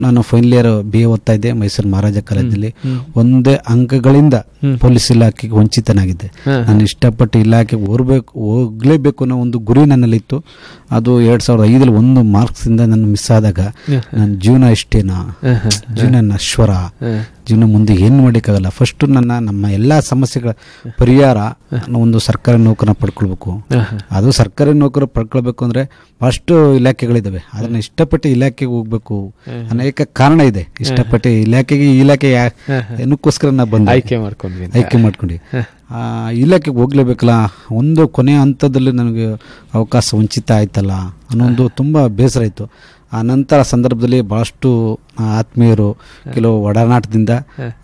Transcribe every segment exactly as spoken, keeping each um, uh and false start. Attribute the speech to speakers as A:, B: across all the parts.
A: ನಾನು final year B A ಓದ್ತಾ ಇದ್ದೆ ಮೈಸೂರು ಮಹಾರಾಜ ಕಾಲೇಜಲ್ಲಿ. ಒಂದೇ ಅಂಕಗಳಿಂದ ಪೊಲೀಸ್ ಇಲಾಖೆಗೆ ವಂಚಿತನಾಗಿದ್ದೆ. ನಾನು ಇಷ್ಟಪಟ್ಟು ಇಲಾಖೆಗೆ ಹೋಗ್ಬೇಕು ಹೋಗ್ಲೇಬೇಕು ಅನ್ನೋ ಒಂದು ಗುರಿ ನನ್ನಲ್ಲಿತ್ತು. ಅದು ಎರಡ್ ಸಾವಿರದ ಐದಲ್ಲಿ ಒಂದು ಮಾರ್ಕ್ಸ್ ಇಂದ ನಾನು ಮಿಸ್ ಆದಾಗ ನನ್ನ ಜೀವನ ಇಷ್ಟೇನಾ, ಜೀವನ ನಶ್ವರ, ಜೀವನ ಮುಂದೆ ಏನು ಮಾಡೋಕ್ಕಾಗಲ್ಲ. ಫಸ್ಟ್ ನನ್ನ ನಮ್ಮ ಎಲ್ಲ ಸಮಸ್ಯೆಗಳ ಪರಿಹಾರ ಒಂದು ಸರ್ಕಾರಿ ನೌಕರನ್ನ ಪಡ್ಕೊಳ್ಬೇಕು. ಅದು ಸರ್ಕಾರಿ ನೌಕರ ಪಡ್ಕೊಳ್ಬೇಕು ಅಂದ್ರೆ ಫಸ್ಟ್ ಇಲಾಖೆಗಳಿದಾವೆ. ಅದನ್ನ ಇಷ್ಟಪಟ್ಟು ಇಲಾಖೆಗೆ ಹೋಗ್ಬೇಕು ಅನೇಕ ಕಾರಣ ಇದೆ. ಇಷ್ಟಪಟ್ಟು ಇಲಾಖೆಗೆ ಇಲಾಖೆ ಏನಕ್ಕೋಸ್ಕರ ನಾ ಬಂದು
B: ಆಯ್ಕೆ ಮಾಡ್ಕೊಂಡ್ವಿ
A: ಆಯ್ಕೆ ಮಾಡ್ಕೊಂಡು ಆ ಇಲಾಖೆಗೆ ಹೋಗ್ಲೇಬೇಕಲ್ಲ. ಒಂದು ಕೊನೆಯ ಹಂತದಲ್ಲಿ ನನಗೆ ಅವಕಾಶ ವಂಚಿತ ಆಯ್ತಲ್ಲ ಅನ್ನೋ ಒಂದು ತುಂಬ ಬೇಸರ ಇತ್ತು. ಆ ನಂತರ ಸಂದರ್ಭದಲ್ಲಿ ಭಾಳಷ್ಟು ಆತ್ಮೀಯರು ಕೆಲವು ಒಡನಾಟದಿಂದ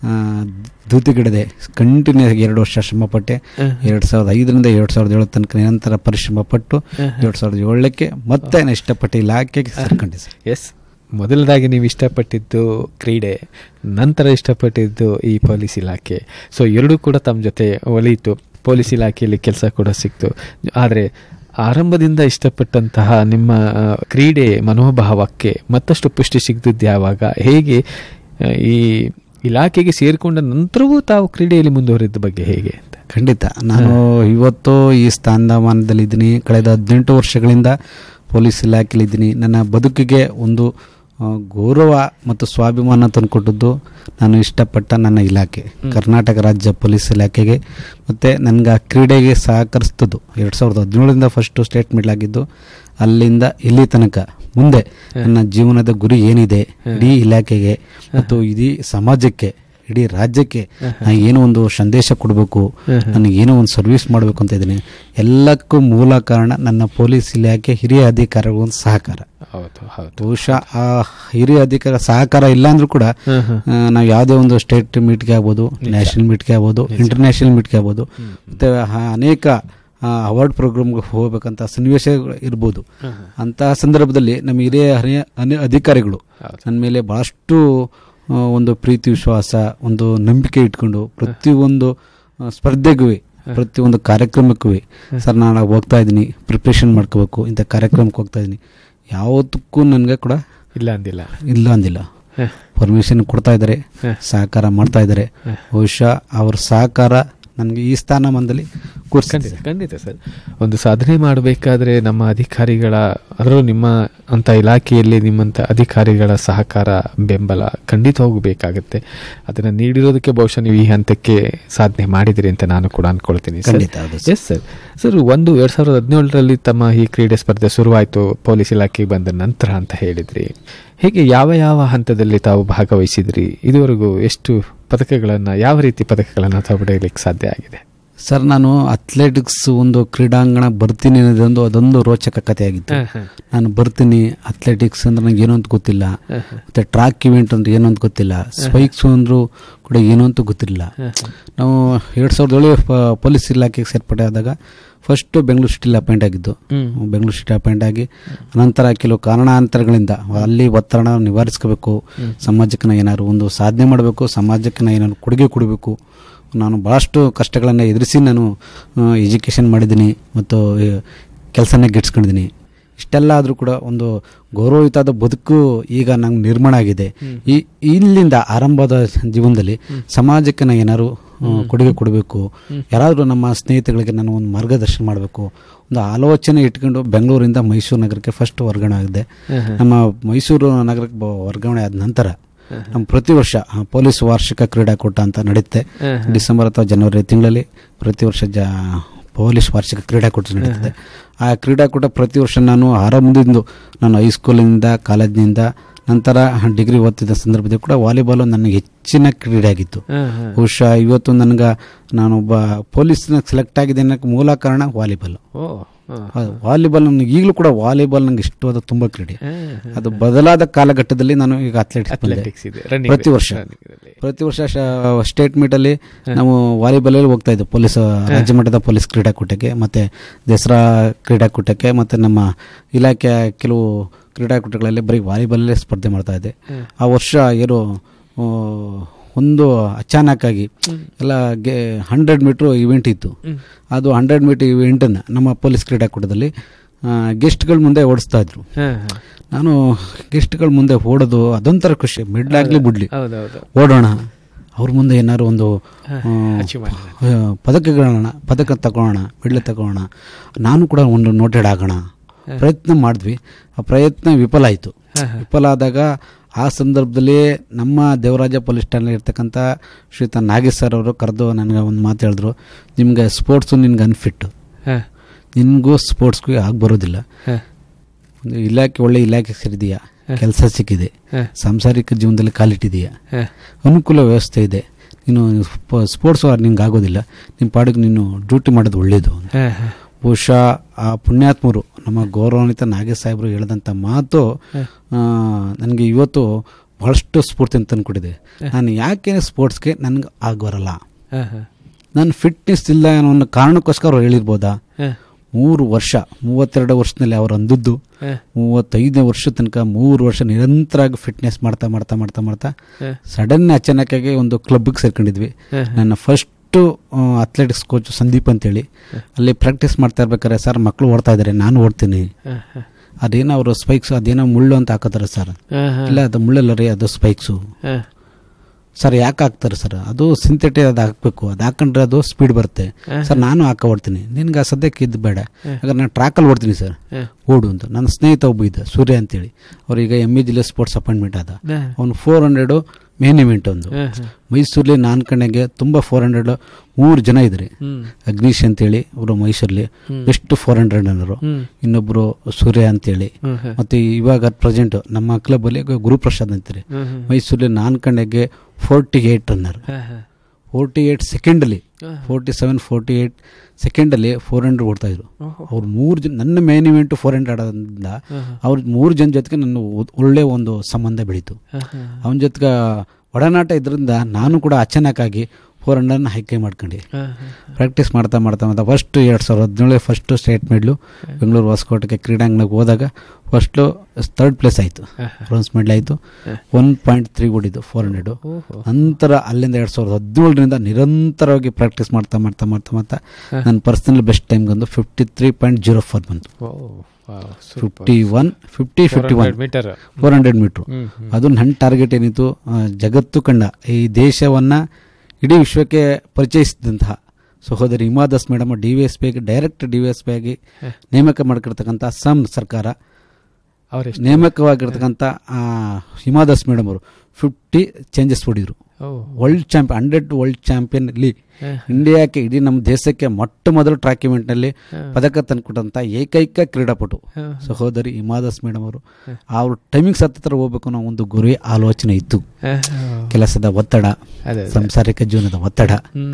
A: ಧೂತಿಗಿಡದೆ ಕಂಟಿನ್ಯೂ ಆಗಿ ಎರಡು ವರ್ಷ ಶ್ರಮಪಟ್ಟೆ. ಎರಡು ಸಾವಿರದ ಐದರಿಂದ ಎರಡು ಸಾವಿರದ ಏಳು ತನಕ ನಿರಂತರ ಪರಿಶ್ರಮ ಪಟ್ಟು ಎರಡು ಸಾವಿರದ ಏಳಕ್ಕೆ ಮತ್ತೆ ನಾನು ಇಷ್ಟಪಟ್ಟು ಇಲಾಖೆಗೆ ಸೇರ್ಕೊಂಡೆ ಸರ್.
B: ಎಸ್, ಮೊದಲದಾಗಿ ನೀವು ಇಷ್ಟಪಟ್ಟಿದ್ದು ಕ್ರೀಡೆ, ನಂತರ ಇಷ್ಟಪಟ್ಟಿದ್ದು ಈ ಪೊಲೀಸ್ ಇಲಾಖೆ. ಸೊ ಎರಡೂ ಕೂಡ ತಮ್ಮ ಜೊತೆ ಒಲಿಯಿತು. ಪೊಲೀಸ್ ಇಲಾಖೆಯಲ್ಲಿ ಕೆಲಸ ಕೂಡ ಸಿಕ್ತು. ಆದರೆ ಆರಂಭದಿಂದ ಇಷ್ಟಪಟ್ಟಂತಹ ನಿಮ್ಮ ಕ್ರೀಡೆ ಮನೋಭಾವಕ್ಕೆ ಮತ್ತಷ್ಟು ಪುಷ್ಟಿ ಸಿಗ್ತಿದ್ದು ಯಾವಾಗ, ಹೇಗೆ ಈ ಇಲಾಖೆಗೆ ಸೇರಿಕೊಂಡ ನಂತರವೂ ತಾವು ಕ್ರೀಡೆಯಲ್ಲಿ ಮುಂದುವರಿದ ಬಗ್ಗೆ ಹೇಗೆ ಅಂತ?
A: ಖಂಡಿತ ನಾನು ಇವತ್ತು ಈ ಸ್ಥಾನಮಾನದಲ್ಲಿದ್ದೀನಿ. ಕಳೆದ ಹದಿನೆಂಟು ವರ್ಷಗಳಿಂದ ಪೊಲೀಸ್ ಇಲಾಖೆಯಲ್ಲಿದ್ದೀನಿ. ನನ್ನ ಬದುಕಿಗೆ ಒಂದು ಗೌರವ ಮತ್ತು ಸ್ವಾಭಿಮಾನ ತಂದುಕೊಟ್ಟದ್ದು ನಾನು ಇಷ್ಟಪಟ್ಟ ನನ್ನ ಇಲಾಖೆ ಕರ್ನಾಟಕ ರಾಜ್ಯ ಪೊಲೀಸ್ ಇಲಾಖೆಗೆ. ಮತ್ತು ನನಗೆ ಆ ಕ್ರೀಡೆಗೆ ಸಹಕರಿಸ್ತದ್ದು ಎರಡು ಸಾವಿರದ ಹದಿನೇಳರಿಂದ ಫಸ್ಟು ಸ್ಟೇಟ್ ಮಿಡ್ಲ್ ಆಗಿದ್ದು. ಅಲ್ಲಿಂದ ಇಲ್ಲಿ ತನಕ ಮುಂದೆ ನನ್ನ ಜೀವನದ ಗುರಿ ಏನಿದೆ, ಇಡೀ ಇಲಾಖೆಗೆ ಮತ್ತು ಇಡೀ ಸಮಾಜಕ್ಕೆ, ಇಡೀ ರಾಜ್ಯಕ್ಕೆ ನಾನು ಏನೋ ಒಂದು ಸಂದೇಶ ಕೊಡಬೇಕು, ನನಗೆ ಏನೋ ಒಂದು ಸರ್ವಿಸ್ ಮಾಡಬೇಕು ಅಂತ ಇದ್ದೀನಿ. ಎಲ್ಲಕ್ಕೂ ಮೂಲ ಕಾರಣ ನನ್ನ ಪೊಲೀಸ್ ಇಲಾಖೆ ಹಿರಿಯ ಅಧಿಕಾರಿಗಳ ಒಂದು ಸಹಕಾರ. ಬಹುಶಃ ಆ ಹಿರಿಯ ಅಧಿಕಾರ ಸಹಕಾರ ಇಲ್ಲ ಅಂದ್ರೂ ಕೂಡ ನಾವು ಯಾವುದೇ ಒಂದು ಸ್ಟೇಟ್ ಮೀಟ್ಗೆ ಆಗ್ಬೋದು, ನ್ಯಾಷನಲ್ ಮೀಟ್ಗೆ ಆಗ್ಬೋದು, ಇಂಟರ್ನ್ಯಾಷನಲ್ ಮೀಟ್ಗೆ ಆಗ್ಬೋದು, ಮತ್ತೆ ಅನೇಕ ಅವಾರ್ಡ್ ಪ್ರೋಗ್ರಾಮ್ಗೆ ಹೋಗ್ಬೇಕಂತ ಸನ್ನಿವೇಶ ಇರ್ಬೋದು. ಅಂತಹ ಸಂದರ್ಭದಲ್ಲಿ ನಮ್ಮ ಹಿರಿಯ ಹಿರಿಯ ಅಧಿಕಾರಿಗಳು ನನ್ನ ಮೇಲೆ ಬಹಳಷ್ಟು ಒಂದು ಪ್ರೀತಿ ವಿಶ್ವಾಸ, ಒಂದು ನಂಬಿಕೆ ಇಟ್ಕೊಂಡು ಪ್ರತಿಯೊಂದು ಸ್ಪರ್ಧೆಗೂ, ಪ್ರತಿಯೊಂದು ಕಾರ್ಯಕ್ರಮಕ್ಕೂ ಸರ್ ನಾನು ಹೋಗ್ತಾ ಇದ್ದೀನಿ, ಪ್ರಿಪ್ರೇಷನ್ ಮಾಡ್ಕೋಬೇಕು, ಇಂಥ ಕಾರ್ಯಕ್ರಮಕ್ಕೆ ಹೋಗ್ತಾ ಇದ್ದೀನಿ, ಯಾವತ್ತಕ್ಕೂ ನನಗೆ ಕೂಡ
B: ಇಲ್ಲ ಅಂದಿಲ್ಲ
A: ಇಲ್ಲ ಅಂದಿಲ್ಲ ಪರ್ಮಿಷನ್ ಕೊಡ್ತಾ ಇದ್ದಾರೆ, ಸಹಕಾರ ಮಾಡ್ತಾ ಇದ್ದಾರೆ. ಬಹುಶಃ ಅವ್ರ ಸಹಕಾರ ನನಗೆ ಈ ಸ್ಥಾನಮಾನದಲ್ಲಿ
B: ಖಂಡಿತ ಖಂಡಿತ ಸರ್. ಒಂದು ಸಾಧನೆ ಮಾಡಬೇಕಾದ್ರೆ ನಮ್ಮ ಅಧಿಕಾರಿಗಳ, ಅದರಲ್ಲೂ ನಿಮ್ಮ ಅಂಥ ಇಲಾಖೆಯಲ್ಲಿ ನಿಮ್ಮಂಥ ಅಧಿಕಾರಿಗಳ ಸಹಕಾರ, ಬೆಂಬಲ ಖಂಡಿತ ಹೋಗಬೇಕಾಗತ್ತೆ. ಅದನ್ನು ನೀಡಿರೋದಕ್ಕೆ ಬಹುಶಃ ನೀವು ಈ ಹಂತಕ್ಕೆ ಸಾಧನೆ ಮಾಡಿದಿರಿ ಅಂತ ನಾನು ಕೂಡ ಅನ್ಕೊಳ್ತೀನಿ ಸರ್. Yes sir. ಸರ್, ಒಂದು ಎರಡು ಸಾವಿರದ ಹದಿನೇಳರಲ್ಲಿ ತಮ್ಮ ಈ ಕ್ರೀಡೆ ಸ್ಪರ್ಧೆ ಶುರುವಾಯಿತು ಪೊಲೀಸ್ ಇಲಾಖೆಗೆ ಬಂದ ನಂತರ ಅಂತ ಹೇಳಿದ್ರಿ. ಹೇಗೆ ಯಾವ ಯಾವ ಹಂತದಲ್ಲಿ ತಾವು ಭಾಗವಹಿಸಿದ್ರಿ? ಇದುವರೆಗೂ ಎಷ್ಟು ಪದಕಗಳನ್ನು, ಯಾವ ರೀತಿ ಪದಕಗಳನ್ನು ತಾವು ಪಡೆಯಲಿಕ್ಕೆ ಸಾಧ್ಯ ಆಗಿದೆ?
A: ಸರ್, ನಾನು ಅಥ್ಲೆಟಿಕ್ಸ್ ಒಂದು ಕ್ರೀಡಾಂಗಣ ಬರ್ತೀನಿ ಅನ್ನೋದೊಂದು ಅದೊಂದು ರೋಚಕ ಕಥೆಯಾಗಿತ್ತು. ನಾನು ಬರ್ತೀನಿ, ಅಥ್ಲೆಟಿಕ್ಸ್ ಅಂದ್ರೆ ನಂಗೆ ಏನೋ ಅಂತ ಗೊತ್ತಿಲ್ಲ, ಮತ್ತೆ ಟ್ರ್ಯಾಕ್ ಇವೆಂಟ್ ಅಂದ್ರೆ ಏನೋ ಅಂತ ಗೊತ್ತಿಲ್ಲ, ಸ್ಪೈಕ್ಸ್ ಅಂದ್ರು ಕೂಡ ಏನೋ ಅಂತ ಗೊತ್ತಿರಲಿಲ್ಲ. ನಾವು ಎರಡು ಸಾವಿರದ ಏಳು ಪೊಲೀಸ್ ಇಲಾಖೆಗೆ ಸೇರ್ಪಡೆಯಾದಾಗ ಫಸ್ಟ್ ಬೆಂಗಳೂರು ಸಿಟಿಲಿ ಅಪಾಯಿಂಟ್ ಆಗಿದ್ದು. ಬೆಂಗಳೂರು ಸಿಟಿ ಅಪಾಯಿಂಟ್ ಆಗಿ ನಂತರ ಕೆಲವು ಕಾರಣಾಂತರಗಳಿಂದ ಅಲ್ಲಿ ಒತ್ತಡ ನಿವಾರಿಸ್ಕೋಬೇಕು, ಸಮಾಜಕ್ಕೆ ಏನಾದ್ರು ಒಂದು ಸಾಧನೆ ಮಾಡಬೇಕು, ಸಮಾಜಕ್ಕೆ ಏನಾದ್ರು ಕೊಡುಗೆ ಕೊಡಬೇಕು. ನಾನು ಭಾಳಷ್ಟು ಕಷ್ಟಗಳನ್ನು ಎದುರಿಸಿ ನಾನು ಎಜುಕೇಷನ್ ಮಾಡಿದ್ದೀನಿ ಮತ್ತು ಕೆಲಸನ ಗಿಟ್ಸ್ಕೊಂಡಿದ್ದೀನಿ. ಇಷ್ಟೆಲ್ಲ ಆದರೂ ಕೂಡ ಒಂದು ಗೌರವಯುತವಾದ ಬದುಕು ಈಗ ನಂಗೆ ನಿರ್ಮಾಣ ಆಗಿದೆ. ಈ ಇಲ್ಲಿಂದ ಆರಂಭದ ಜೀವನದಲ್ಲಿ ಸಮಾಜಕ್ಕೆ ನಾನು ಏನಾದ್ರು ಕೊಡುಗೆ ಕೊಡಬೇಕು, ಯಾರಾದರೂ ನಮ್ಮ ಸ್ನೇಹಿತಗಳಿಗೆ ನಾನು ಒಂದು ಮಾರ್ಗದರ್ಶನ ಮಾಡಬೇಕು, ಒಂದು ಆಲೋಚನೆ ಇಟ್ಕೊಂಡು ಬೆಂಗಳೂರಿಂದ ಮೈಸೂರು ನಗರಕ್ಕೆ ಫಸ್ಟ್ ವರ್ಗಾವಣೆ ಆಗಿದೆ. ನಮ್ಮ ಮೈಸೂರು ನಗರಕ್ಕೆ ವರ್ಗಾವಣೆ ಆದ ನಂತರ ನಮ್ಮ ಪ್ರತಿ ವರ್ಷ ಪೊಲೀಸ್ ವಾರ್ಷಿಕ ಕ್ರೀಡಾಕೂಟ ಅಂತ ನಡೆಯುತ್ತೆ. ಡಿಸೆಂಬರ್ ಅಥವಾ ಜನವರಿ ತಿಂಗಳಲ್ಲಿ ಪ್ರತಿ ವರ್ಷ ಜ ಪೊಲೀಸ್ ವಾರ್ಷಿಕ ಕ್ರೀಡಾಕೂಟ ನಡೀತದೆ. ಆ ಕ್ರೀಡಾಕೂಟ ಪ್ರತಿ ವರ್ಷ ನಾನು ಆರಂಭದಿಂದ, ನಾನು ಹೈಸ್ಕೂಲಿನಿಂದ, ಕಾಲೇಜಿನಿಂದ, ನಂತರ ಡಿಗ್ರಿ ಓದ್ತಿದ್ದ ಸಂದರ್ಭದಲ್ಲಿ ಕೂಡ ವಾಲಿಬಾಲ್ ನನಗೆ ಹೆಚ್ಚಿನ ಕ್ರೀಡೆ ಆಗಿತ್ತು. ಬಹುಶಃ ಇವತ್ತು ನನಗೆ ನಾನೊಬ್ಬ ಪೊಲೀಸ್ನ ಸೆಲೆಕ್ಟ್ ಆಗಿದೆ ಅನ್ನೋಕ್ಕೆ ಮೂಲ ಕಾರಣ ವಾಲಿಬಾಲ್. ವಾಲಿಬಾಲ್ ನನಗೆ ಈಗಲೂ ಕೂಡ ವಾಲಿಬಾಲ್ ನಂಗೆ ಇಷ್ಟವಾದ ತುಂಬ ಕ್ರೀಡೆ. ಅದು ಬದಲಾದ ಕಾಲಘಟ್ಟದಲ್ಲಿ ನಾನು ಈಗ ಅಥ್ಲೆಟಿಕ್ಸ್ ಪ್ರತಿ ವರ್ಷ ಪ್ರತಿ ವರ್ಷ ಸ್ಟೇಟ್ ಮೀಟಲ್ಲಿ ನಾವು ವಾಲಿಬಾಲಲ್ಲಿ ಹೋಗ್ತಾ ಇದ್ದೆ, ಪೊಲೀಸ್ ರಾಜ್ಯ ಮಟ್ಟದ ಪೊಲೀಸ್ ಕ್ರೀಡಾಕೂಟಕ್ಕೆ, ಮತ್ತು ದಸರಾ ಕ್ರೀಡಾಕೂಟಕ್ಕೆ, ಮತ್ತು ನಮ್ಮ ಇಲಾಖೆಯ ಕೆಲವು ಕ್ರೀಡಾಕೂಟಗಳಲ್ಲಿ ಬರೀ ವಾಲಿಬಾಲಲ್ಲೇ ಸ್ಪರ್ಧೆ ಮಾಡ್ತಾ ಇದ್ದೆ. ಆ ವರ್ಷ ಏನು ಒಂದು ಅಚಾನಕ್ಕಾಗಿ ಎಲ್ಲ ಗೆ ಹಂಡ್ರೆಡ್ ಮೀಟ್ರ್ ಇವೆಂಟ್ ಇತ್ತು. ಅದು ಹಂಡ್ರೆಡ್ ಮೀಟರ್ ಇವೆಂಟನ್ನು ನಮ್ಮ ಪೊಲೀಸ್ ಕ್ರೀಡಾಕೂಟದಲ್ಲಿ ಗೆಸ್ಟ್ಗಳ ಮುಂದೆ ಓಡಿಸ್ತಾ ಇದ್ರು. ನಾನು ಗೆಸ್ಟ್ಗಳ ಮುಂದೆ ಓಡೋದು ಅದೊಂಥರ ಖುಷಿ, ಮಿಡ್ಲಾಗ್ಲಿ ಬಿಡ್ಲಿ ಓಡೋಣ, ಅವ್ರ ಮುಂದೆ ಏನಾದ್ರು ಒಂದು ಪದಕಗಳನ್ನ ಪದಕ ತಗೊಳ್ಳೋಣ, ಮೆಡ್ಲ್ ತಗೊಳ್ಳೋಣ, ನಾನು ಕೂಡ ಒಂದು ನೋಟೆಡ್ ಆಗೋಣ ಪ್ರಯತ್ನ ಮಾಡಿದ್ವಿ. ಆ ಪ್ರಯತ್ನ ವಿಫಲ ಆಯಿತು. ವಿಫಲ ಆದಾಗ ಆ ಸಂದರ್ಭದಲ್ಲಿ ನಮ್ಮ ದೇವರಾಜ ಪೊಲೀಸ್ ಠಾಣೆ ಇರ್ತಕ್ಕಂಥ ಶ್ರೀಯುತ ನಾಗೇಶ್ ಸರ್ ಅವರು ಕರೆದು ನನಗೆ ಒಂದು ಮಾತು ಹೇಳಿದ್ರು, ನಿಮ್ಗೆ ಸ್ಪೋರ್ಟ್ಸು ನಿನ್ಗೆ ಅನ್ಫಿಟ್ಟು, ನಿನಗೂ ಸ್ಪೋರ್ಟ್ಸ್ಗೂ ಆಗಿ ಬರೋದಿಲ್ಲ, ಒಂದು ಇಲಾಖೆ ಒಳ್ಳೆ ಇಲಾಖೆ ಸೇರಿದೆಯಾ, ಕೆಲಸ ಸಿಕ್ಕಿದೆ, ಸಾಂಸಾರಿಕ ಜೀವನದಲ್ಲಿ ಕಾಲಿಟ್ಟಿದೆಯಾ, ಅನುಕೂಲ ವ್ಯವಸ್ಥೆ ಇದೆ, ನೀನು ಸ್ಪೋರ್ಟ್ಸ್ ನಿಂಗೆ ಆಗೋದಿಲ್ಲ, ನಿಮ್ಮ ಪಾಡಿಗೆ ನೀನು ಡ್ಯೂಟಿ ಮಾಡೋದು ಒಳ್ಳೇದು. ಬಹುಶಃ ಆ ಪುಣ್ಯಾತ್ಮರು ನಮ್ಮ ಗೌರವಾನ್ವಿತ ನಾಗೇಶ್ ಸಾಹೇಬರು ಹೇಳಿದಂಥ ಮಾತು ನನಗೆ ಇವತ್ತು ಬಹಳಷ್ಟು ಸ್ಫೂರ್ತಿ ಅಂತ ತಂದುಕೊಟ್ಟಿದೆ. ನಾನು ಯಾಕೆ ಸ್ಪೋರ್ಟ್ಸ್ಗೆ ನನಗೆ ಆಗಬರಲ್ಲ, ನನ್ನ ಫಿಟ್ನೆಸ್ ಇಲ್ಲ ಅನ್ನೋ ಒಂದು ಕಾರಣಕ್ಕೋಸ್ಕರ ಅವ್ರು ಹೇಳಿರ್ಬೋದಾ. ಮೂರು ವರ್ಷ ಮೂವತ್ತೆರಡು ವರ್ಷದಲ್ಲಿ ಅವ್ರು ಅಂದದ್ದು ಮೂವತ್ತೈದನೇ ವರ್ಷ ತನಕ ಮೂರು ವರ್ಷ ನಿರಂತರವಾಗಿ ಫಿಟ್ನೆಸ್ ಮಾಡ್ತಾ ಮಾಡ್ತಾ ಮಾಡ್ತಾ ಮಾಡ್ತಾ ಸಡನ್ ಅಚಾನಕ್ಕಾಗಿ ಒಂದು ಕ್ಲಬ್ಗೆ ಸೇರ್ಕೊಂಡಿದ್ವಿ. ನನ್ನ ಫಸ್ಟ್ ಅಥ್ಲೆಟಿಕ್ಸ್ ಕೋಚ್ ಸಂದೀಪ್ ಅಂತೇಳಿ, ಅಲ್ಲಿ ಪ್ರಾಕ್ಟೀಸ್ ಮಾಡ್ತಾ ಇರ್ಬೇಕಾದ್ರೆ ಸರ್ ಮಕ್ಕಳು ಓಡ್ತಾ ಇದ್ದಾರೆ, ನಾನು ಓಡ್ತೀನಿ, ಅದೇನೋ ಅವರು ಸ್ಪೈಕ್ಸ್ ಅದೇನೋ ಮುಳ್ಳು ಅಂತ ಹಾಕೋತಾರೆ ಸರ್. ಇಲ್ಲ ಅದು ಮುಳ್ಳಲ್ಲ ರೀ, ಅದು ಸ್ಪೈಕ್ಸು. ಸರ್ ಯಾಕೆ ಹಾಕ್ತಾರೆ ಸರ್, ಅದು ಸಿಂಥೆಟಿಕ್ ಅದು ಹಾಕಬೇಕು, ಅದು ಹಾಕೊಂಡ್ರೆ ಅದು ಸ್ಪೀಡ್ ಬರುತ್ತೆ ಸರ್. ನಾನು ಹಾಕ ಓಡ್ತೀನಿ, ನಿನ್ಗೆ ಆ ಸದ್ಯಕ್ಕೆ ಇದು ಬೇಡ, ಹಾಗಾದ್ರೆ ನಾನು ಟ್ರ್ಯಾಕಲ್ಲಿ ಓಡ್ತೀನಿ ಸರ್, ಓಡು ಅಂತ. ನನ್ನ ಸ್ನೇಹಿತ ಒಬ್ಬ ಇದ್ದ ಸೂರ್ಯ ಅಂತೇಳಿ, ಅವ್ರೀಗ ಎಮ್ ಇ ಜಿಲ್ಲೆ ಸ್ಪೋರ್ಟ್ಸ್ ಅಪಾಯಿಂಟ್ಮೆಂಟ್ ಆದ. ಅವ್ನು ಫೋರ್ ಹಂಡ್ರೆಡು ಮೇನ್ ಇವೆಂಟ್ ಒಂದು ಮೈಸೂರಲ್ಲಿ ನಾನ್ ಕಣೆಗೆ ತುಂಬ ಫೋರ್ ಹಂಡ್ರೆಡ್ ಮೂರು ಜನ ಇದ್ರಿ. ಅಗ್ನೀಶ್ ಅಂತೇಳಿ ಅವರು ಮೈಸೂರಲ್ಲಿ ಬೆಸ್ಟ್ ಫೋರ್ ಹಂಡ್ರೆಡ್ ಅನ್ನೋರು, ಇನ್ನೊಬ್ರು ಸೂರ್ಯ ಅಂತೇಳಿ, ಮತ್ತೆ ಇವಾಗ ಪ್ರೆಸೆಂಟ್ ನಮ್ಮ ಕ್ಲಬ್ ಅಲ್ಲಿ ಗುರುಪ್ರಸಾದ್ ಅಂತಾರೆ ಮೈಸೂರಲ್ಲಿ ನಾನ್ ಕಣೆಗೆ forty eight runner, forty eight ಸೆಕೆಂಡಲ್ಲಿ forty seven forty eight ಸೆಕೆಂಡಲ್ಲಿ four hundred ಓಡ್ತಾ ಇದ್ರು. ಅವ್ರು ಮೂರು ಜನ ನನ್ನ ಮೇನ್ ಇವೆಂಟ್ ಫೋರ್ ಹಂಡ್ರೆಡ್ ಆದ್ರಿಂದ ಅವ್ರ ಮೂರು ಜನ ಜೊತೆಗೆ ನನ್ನ ಒಳ್ಳೆ ಒಂದು ಸಂಬಂಧ ಬೆಳೀತು. ಅವನ ಜೊತೆಗೆ ಒಡನಾಟ ಇದರಿಂದ ನಾನು ಕೂಡ ಅಚಾನಕ್ಕಾಗಿ ಫೋರ್ ಹಂಡ್ರೆಡ್ನ ಹೈಕೈ ಮಾಡ್ಕೊಂಡು ಪ್ರಾಕ್ಟೀಸ್ ಮಾಡ್ತಾ ಮಾಡ್ತಾ ಮಾಡ್ತಾ ಫಸ್ಟ್ ಎರಡು ಸಾವಿರದ ಹದಿನೇಳು ಫಸ್ಟು ಸ್ಟೇಟ್ ಮೆಡ್ಲು ಬೆಂಗಳೂರು ಹೊಸಕೋಟೆಗೆ ಕ್ರೀಡಾಂಗಣಕ್ಕೆ ಹೋದಾಗ ಫಸ್ಟು ಥರ್ಡ್ ಪ್ಲೇಸ್ ಆಯಿತು, ಬ್ರೋನ್ಸ್ ಮೆಡಲ್ ಆಯಿತು. One point three ಓಡಿದ್ದು four hundred. ನಂತರ ಅಲ್ಲಿಂದ ಎರಡು ಸಾವಿರದ ಹದಿನೇಳರಿಂದ ನಿರಂತರವಾಗಿ ಪ್ರಾಕ್ಟೀಸ್ ಮಾಡ್ತಾ ಮಾಡ್ತಾ ಮಾಡ್ತಾ ಮಾಡ್ತಾ ನನ್ನ personal best ಟೈಮ್ಗೊಂದು fifty three point zero four ಬಂತು. Fifty one fifty fifty one four hundred metre. ಅದು ನನ್ನ ಟಾರ್ಗೆಟ್ ಏನಿತ್ತು, ಜಗತ್ತು ಕಂಡ ಈ ದೇಶವನ್ನು ಇಡೀ ವಿಶ್ವಕ್ಕೆ ಪರಿಚಯಿಸಿದಂತಹ ಸಹೋದರಿ Hima Das madam D V S P ಆಗಿ direct D V S P ಆಗಿ ನೇಮಕ ಮಾಡಿರ್ತಕ್ಕಂಥ ಅಸ್ಸಾಂ ಸರ್ಕಾರ ನೇಮಕವಾಗಿರ್ತಕ್ಕಂಥ ಹಿಮಾ ದಾಸ್ ಮೇಡಮ್ ಅವರು fifty changes ಹೊಡಿದ್ರು. World champion hundred world champion ಅಲ್ಲಿ ಇಂಡಿಯಾಕ್ಕೆ ಇಡೀ ನಮ್ಮ ದೇಶಕ್ಕೆ ಮೊಟ್ಟ ಮೊದಲು ಟ್ರ್ಯಾಕ್ ಇವೆಂಟ್ನಲ್ಲಿ ಪದಕ ತಂದುಕೊಟ್ಟಂಥ ಏಕೈಕ ಕ್ರೀಡಾಪಟು ಸಹೋದರಿ ಹಿಮಾ ದಾಸ್ ಮೇಡಮ್ ಅವರು. ಅವ್ರ ಟೈಮಿಂಗ್ಸ್ ಹತ್ತಿರ ಹೋಗ್ಬೇಕು ಅನ್ನೋ ಒಂದು ಗುರಿ ಆಲೋಚನೆ ಇತ್ತು. ಕೆಲಸದ ಒತ್ತಡ, ಸಂಸಾರಿಕ ಜೀವನದ ಒತ್ತಡ,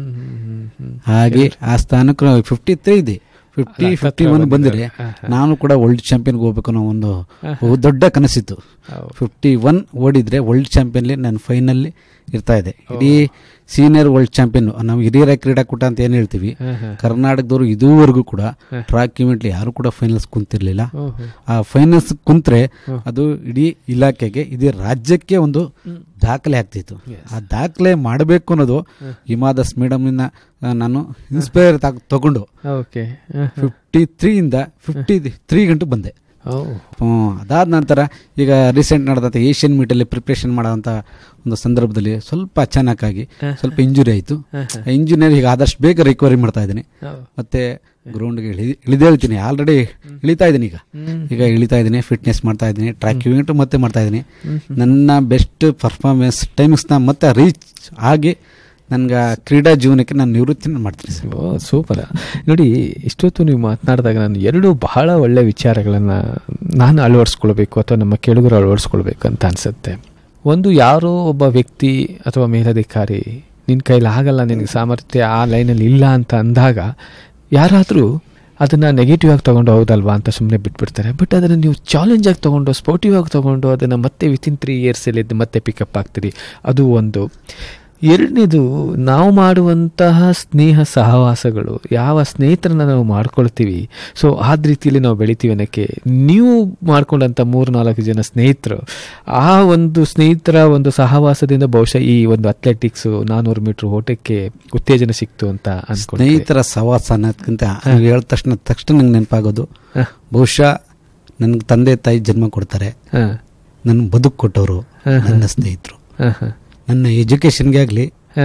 A: ಹಾಗೆ ಆ ಸ್ಥಾನಕ್ಕೆ ಫಿಫ್ಟಿ ತ್ರೀ ಇದೆ, ಫಿಫ್ಟಿ ಫಿಫ್ಟಿ ಒನ್ ಬಂದರೆ ನಾನು ಕೂಡ ವರ್ಲ್ಡ್ ಚಾಂಪಿಯನ್ಗೆ ಹೋಗ್ಬೇಕು ಅನ್ನೋ ಒಂದು ದೊಡ್ಡ ಕನಸಿತ್ತು. ಫಿಫ್ಟಿ ಒನ್ ಓಡಿದ್ರೆ ವರ್ಲ್ಡ್ ಚಾಂಪಿಯನ್ಲಿ ನಾನು ಫೈನಲ್ಲಿ ಇರ್ತಾ ಇದೆ. ಇಡೀ ಸೀನಿಯರ್ ವರ್ಲ್ಡ್ ಚಾಂಪಿಯನ್ ನಾವು ಹಿರಿಯರ ಕ್ರೀಡಾಕೂಟ ಅಂತ ಏನು ಹೇಳ್ತೀವಿ, ಕರ್ನಾಟಕದವರು ಇದುವರೆಗೂ ಕೂಡ ಟ್ರ್ಯಾಕ್ ಇವೆಂಟ್ಲಿ ಯಾರು ಕೂಡ ಫೈನಲ್ಸ್ ಕುಂತಿರ್ಲಿಲ್ಲ. ಆ ಫೈನಲ್ಸ್ ಕುಂತ್ರೆ ಅದು ಇಡೀ ಇಲಾಖೆಗೆ, ಇಡೀ ರಾಜ್ಯಕ್ಕೆ ಒಂದು ದಾಖಲೆ ಆಗ್ತಿತ್ತು. ಆ ದಾಖಲೆ ಮಾಡಬೇಕು ಅನ್ನೋದು ಹಿಮಾ ದಾಸ್ ಮೇಡಮ್ನ ನಾನು ಇನ್ಸ್ಪೈರ್ ತಗೊಂಡು ಫಿಫ್ಟಿ ತ್ರೀ ಇಂದ ಫಿಫ್ಟಿ ತ್ರೀ ಗಂಟು ಬಂದೆ. ಅದಾದ ನಂತರ ಈಗ ರೀಸೆಂಟ್ ನಡೆದಂಥ ಏಷ್ಯನ್ ಮೀಟಲ್ಲಿ ಪ್ರಿಪ್ರೇಷನ್ ಮಾಡೋಂಥ ಒಂದು ಸಂದರ್ಭದಲ್ಲಿ ಸ್ವಲ್ಪ ಅಚಾನಕ್ಕಾಗಿ ಸ್ವಲ್ಪ ಇಂಜುರಿ ಆಯಿತು. ಇಂಜುರಿಯಲ್ಲಿ ಈಗ ಆದಷ್ಟು ಬೇಗ ರಿಕವರಿ ಮಾಡ್ತಾ ಇದ್ದೀನಿ. ಮತ್ತೆ ಗ್ರೌಂಡ್ಗೆ ಇಳಿ ಇಳಿದೇಳ್ತೀನಿ ಆಲ್ರೆಡಿ ಇಳಿತಾ ಇದ್ದೀನಿ. ಈಗ ಈಗ ಇಳಿತಾ ಇದ್ದೀನಿ, ಫಿಟ್ನೆಸ್ ಮಾಡ್ತಾ ಇದ್ದೀನಿ, ಟ್ರ್ಯಾಕ್ ಇವೆಂಟ್ ಮತ್ತೆ ಮಾಡ್ತಾ ಇದ್ದೀನಿ. ನನ್ನ ಬೆಸ್ಟ್ ಪರ್ಫಾರ್ಮೆನ್ಸ್ ಟೈಮಿಂಗ್ಸ್ನ ಮತ್ತೆ ರೀಚ್ ಆಗಿ ನನಗೆ ಕ್ರೀಡಾ ಜೀವನಕ್ಕೆ ನಾನು ನಿವೃತ್ತಿ ಮಾಡ್ತೀನಿ ಸರ್.
B: ಓ ಸೂಪರ್. ನೋಡಿ, ಇಷ್ಟೊತ್ತು ನೀವು ಮಾತನಾಡಿದಾಗ ನಾನು ಎರಡು ಬಹಳ ಒಳ್ಳೆ ವಿಚಾರಗಳನ್ನು ನಾನು ಅಳವಡಿಸ್ಕೊಳ್ಬೇಕು ಅಥವಾ ನಮ್ಮ ಕೇಳುಗರು ಅಳವಡಿಸ್ಕೊಳ್ಬೇಕು ಅಂತ ಅನಿಸುತ್ತೆ. ಒಂದು, ಯಾರೋ ಒಬ್ಬ ವ್ಯಕ್ತಿ ಅಥವಾ ಮೇಲಧಿಕಾರಿ ನಿನ್ನ ಕೈಲಿ ಆಗಲ್ಲ, ನಿನಗೆ ಸಾಮರ್ಥ್ಯ ಆ ಲೈನಲ್ಲಿ ಇಲ್ಲ ಅಂತ ಅಂದಾಗ ಯಾರಾದರೂ ಅದನ್ನು ನೆಗೆಟಿವ್ ಆಗಿ ತೊಗೊಂಡು ಹೌದಲ್ವಾ ಅಂತ ಸುಮ್ಮನೆ ಬಿಟ್ಬಿಡ್ತಾರೆ. ಬಟ್ ಅದನ್ನು ನೀವು ಚಾಲೆಂಜ್ ಆಗಿ ತೊಗೊಂಡು ಸ್ಪೋರ್ಟಿವ್ ಆಗಿ ತೊಗೊಂಡು ಅದನ್ನು ಮತ್ತೆ ವಿತಿನ್ ತ್ರೀ ಇಯರ್ಸಲ್ಲಿ ಮತ್ತೆ ಪಿಕಪ್ ಆಗ್ತೀರಿ. ಅದು ಒಂದು. ಎರಡನೇದು, ನಾವು ಮಾಡುವಂತಹ ಸ್ನೇಹ ಸಹವಾಸಗಳು, ಯಾವ ಸ್ನೇಹಿತರನ್ನ ನಾವು ಮಾಡ್ಕೊಳ್ತೀವಿ, ಸೊ ಆದ ರೀತಿಯಲ್ಲಿ ನಾವು ಬೆಳಿತೀವಿ ಅನ್ನೋಕ್ಕೆ ನೀವು ಮಾಡ್ಕೊಂಡಂಥ ಮೂರು ನಾಲ್ಕು ಜನ ಸ್ನೇಹಿತರು, ಆ ಒಂದು ಸ್ನೇಹಿತರ ಒಂದು ಸಹವಾಸದಿಂದ ಬಹುಶಃ ಈ ಒಂದು ಅಥ್ಲೆಟಿಕ್ಸ್ ನಾನೂರು ಮೀಟರ್ ಓಟಕ್ಕೆ ಉತ್ತೇಜನ ಸಿಕ್ತು ಅಂತ ಅನ್ಕೊಂಡು.
A: ಸ್ನೇಹಿತರ ಸಹವಾಸ ಅನ್ನೋದಕ್ಕಿಂತ ಹೇಳಿದ ತಕ್ಷಣ ತಕ್ಷಣ ನಂಗೆ ನೆನಪಾಗೋದು, ಬಹುಶಃ ನನಗೆ ತಂದೆ ತಾಯಿ ಜನ್ಮ ಕೊಡ್ತಾರೆ, ನನ್ನ ಬದುಕು ಕೊಟ್ಟವರು ನನ್ನ ಸ್ನೇಹಿತರು. ನನ್ನ ಎಜುಕೇಷನ್ಗೆ ಆಗಲಿ,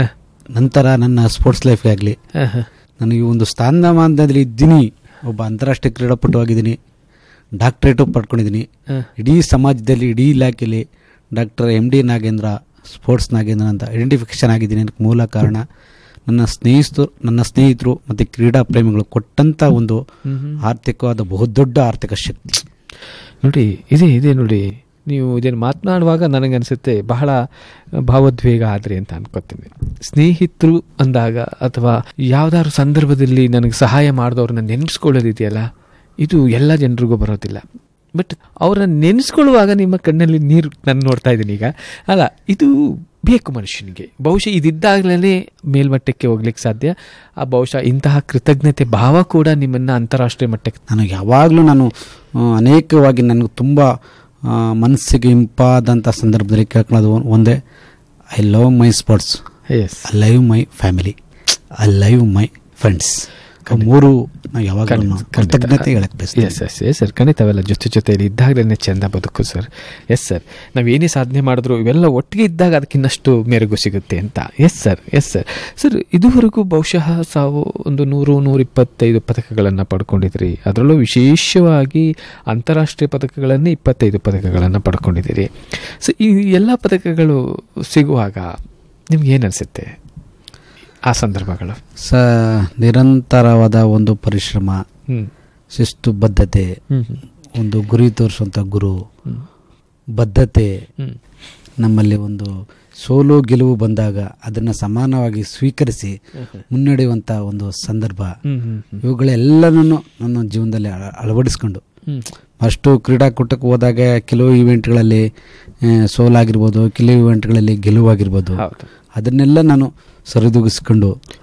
A: ನಂತರ ನನ್ನ ಸ್ಪೋರ್ಟ್ಸ್ ಲೈಫ್ಗೆ ಆಗಲಿ, ನನಗೆ ಒಂದು ಸ್ಥಾನಮಾನದಲ್ಲಿ ಇದ್ದೀನಿ. ಒಬ್ಬ ಅಂತಾರಾಷ್ಟ್ರೀಯ ಕ್ರೀಡಾಪಟು ಆಗಿದ್ದೀನಿ, ಡಾಕ್ಟ್ರೇಟು ಪಡ್ಕೊಂಡಿದ್ದೀನಿ. ಇಡೀ ಸಮಾಜದಲ್ಲಿ, ಇಡೀ ಇಲಾಖೆಯಲ್ಲಿ doctor M D Nagendra, sports Nagendra ಅಂತ ಐಡೆಂಟಿಫಿಕೇಶನ್ ಆಗಿದ್ದೀನಿ. ಅದಕ್ಕೆ ಮೂಲ ಕಾರಣ ನನ್ನ ಸ್ನೇಹಿತರು ನನ್ನ ಸ್ನೇಹಿತರು ಮತ್ತು ಕ್ರೀಡಾ ಪ್ರೇಮಿಗಳು ಕೊಟ್ಟಂಥ ಒಂದು ಆರ್ಥಿಕವಾದ ಬಹುದೊಡ್ಡ ಆರ್ಥಿಕ ಶಕ್ತಿ.
B: ನೋಡಿ, ಇದೇ ಇದೆ ನೋಡಿ, ನೀವು ಇದನ್ನು ಮಾತನಾಡುವಾಗ ನನಗನ್ಸುತ್ತೆ ಬಹಳ ಭಾವೋದ್ವೇಗ ಆದ್ರಿ ಅಂತ ಅನ್ಕೋತೀನಿ. ಸ್ನೇಹಿತರು ಅಂದಾಗ ಅಥವಾ ಯಾವ್ದಾದ್ರು ಸಂದರ್ಭದಲ್ಲಿ ನನಗೆ ಸಹಾಯ ಮಾಡಿದವ್ರನ್ನ ನೆನೆಸ್ಕೊಳ್ಳೋದಿದೆಯಲ್ಲ, ಇದು ಎಲ್ಲ ಜನರಿಗೂ ಬರೋದಿಲ್ಲ. ಬಟ್ ಅವ್ರನ್ನ ನೆನೆಸ್ಕೊಳ್ಳುವಾಗ ನಿಮ್ಮ ಕಣ್ಣಲ್ಲಿ ನೀರು ನಾನು ನೋಡ್ತಾ ಇದ್ದೀನಿ ಈಗ. ಅಲ್ಲ, ಇದು ಬೇಕು ಮನುಷ್ಯನಿಗೆ. ಬಹುಶಃ ಇದಿದ್ದಾಗಲೇ ಮೇಲ್ಮಟ್ಟಕ್ಕೆ ಹೋಗ್ಲಿಕ್ಕೆ ಸಾಧ್ಯ. ಆ ಬಹುಶಃ ಇಂತಹ ಕೃತಜ್ಞತೆ ಭಾವ ಕೂಡ ನಿಮ್ಮನ್ನು ಅಂತಾರಾಷ್ಟ್ರೀಯ ಮಟ್ಟಕ್ಕೆ.
A: ನನಗೆ ಯಾವಾಗಲೂ ನಾನು ಅನೇಕವಾಗಿ ನನಗೆ ತುಂಬ ಮನಸ್ಸಿಗೆ ಇಂಪಾದಂಥ ಸಂದರ್ಭದಲ್ಲಿ ಕೇಳ್ಕೊಳ್ಳೋದು ಒಂದೇ, I love my sports, I love my family, I love my friends. ಮೂರು ನಾವು ಯಾವಾಗ ಕೃತಜ್ಞತೆ ಹೇಳಕ್ ಬಯಸ್ತೀವಿ.
B: ಎಸ್ ಎಸ್ ಎಸ್ ಸರ್, ಖಂಡಿತ ಅವೆಲ್ಲ ಜೊತೆ ಜೊತೆಯಲ್ಲಿ ಇದ್ದಾಗಲೇ ಚೆಂದ ಬದುಕು ಸರ್. ಎಸ್ ಸರ್, ನಾವೇನೇ ಸಾಧನೆ ಮಾಡಿದ್ರು ಇವೆಲ್ಲ ಒಟ್ಟಿಗೆ ಇದ್ದಾಗ ಅದಕ್ಕಿನ್ನಷ್ಟು ಮೆರುಗು ಸಿಗುತ್ತೆ ಅಂತ. Yes sir, yes sir. Sir, ಇದುವರೆಗೂ ಬಹುಶಃ ಸಾವು ಒಂದು ನೂರು ನೂರ ಇಪ್ಪತ್ತೈದು ಪದಕಗಳನ್ನು ಪಡ್ಕೊಂಡಿದ್ದೀರಿ. ಅದರಲ್ಲೂ ವಿಶೇಷವಾಗಿ ಅಂತಾರಾಷ್ಟ್ರೀಯ ಪದಕಗಳನ್ನೇ ಇಪ್ಪತ್ತೈದು ಪದಕಗಳನ್ನು ಪಡ್ಕೊಂಡಿದ್ದೀರಿ. ಸೊ ಈ ಎಲ್ಲ ಪದಕಗಳು ಸಿಗುವಾಗ ನಿಮ್ಗೆ ಏನು ಅನಿಸುತ್ತೆ ಆ ಸಂದರ್ಭಗಳು?
A: ಸ ನಿರಂತರವಾದ ಒಂದು ಪರಿಶ್ರಮ, ಶಿಸ್ತು ಬದ್ಧತೆ, ಒಂದು ಗುರಿ ತೋರಿಸುವಂಥ ಗುರು ಬದ್ಧತೆ, ನಮ್ಮಲ್ಲಿ ಒಂದು ಸೋಲು ಗೆಲುವು ಬಂದಾಗ ಅದನ್ನು ಸಮಾನವಾಗಿ ಸ್ವೀಕರಿಸಿ ಮುನ್ನಡೆಯುವಂಥ ಒಂದು ಸಂದರ್ಭ, ಇವುಗಳೆಲ್ಲನೂ ನನ್ನ ಜೀವನದಲ್ಲಿ ಅಳವಡಿಸ್ಕೊಂಡು ಅಷ್ಟು ಕ್ರೀಡಾಕೂಟಕ್ಕೆ ಹೋದಾಗ ಕೆಲವು ಇವೆಂಟ್ಗಳಲ್ಲಿ ಸೋಲಾಗಿರ್ಬೋದು, ಕೆಲವು ಇವೆಂಟ್ಗಳಲ್ಲಿ ಗೆಲುವಾಗಿರ್ಬೋದು, ಅದನ್ನೆಲ್ಲ ನಾನು ಸರಿದೂಗಿಸ್ಕೊಂಡು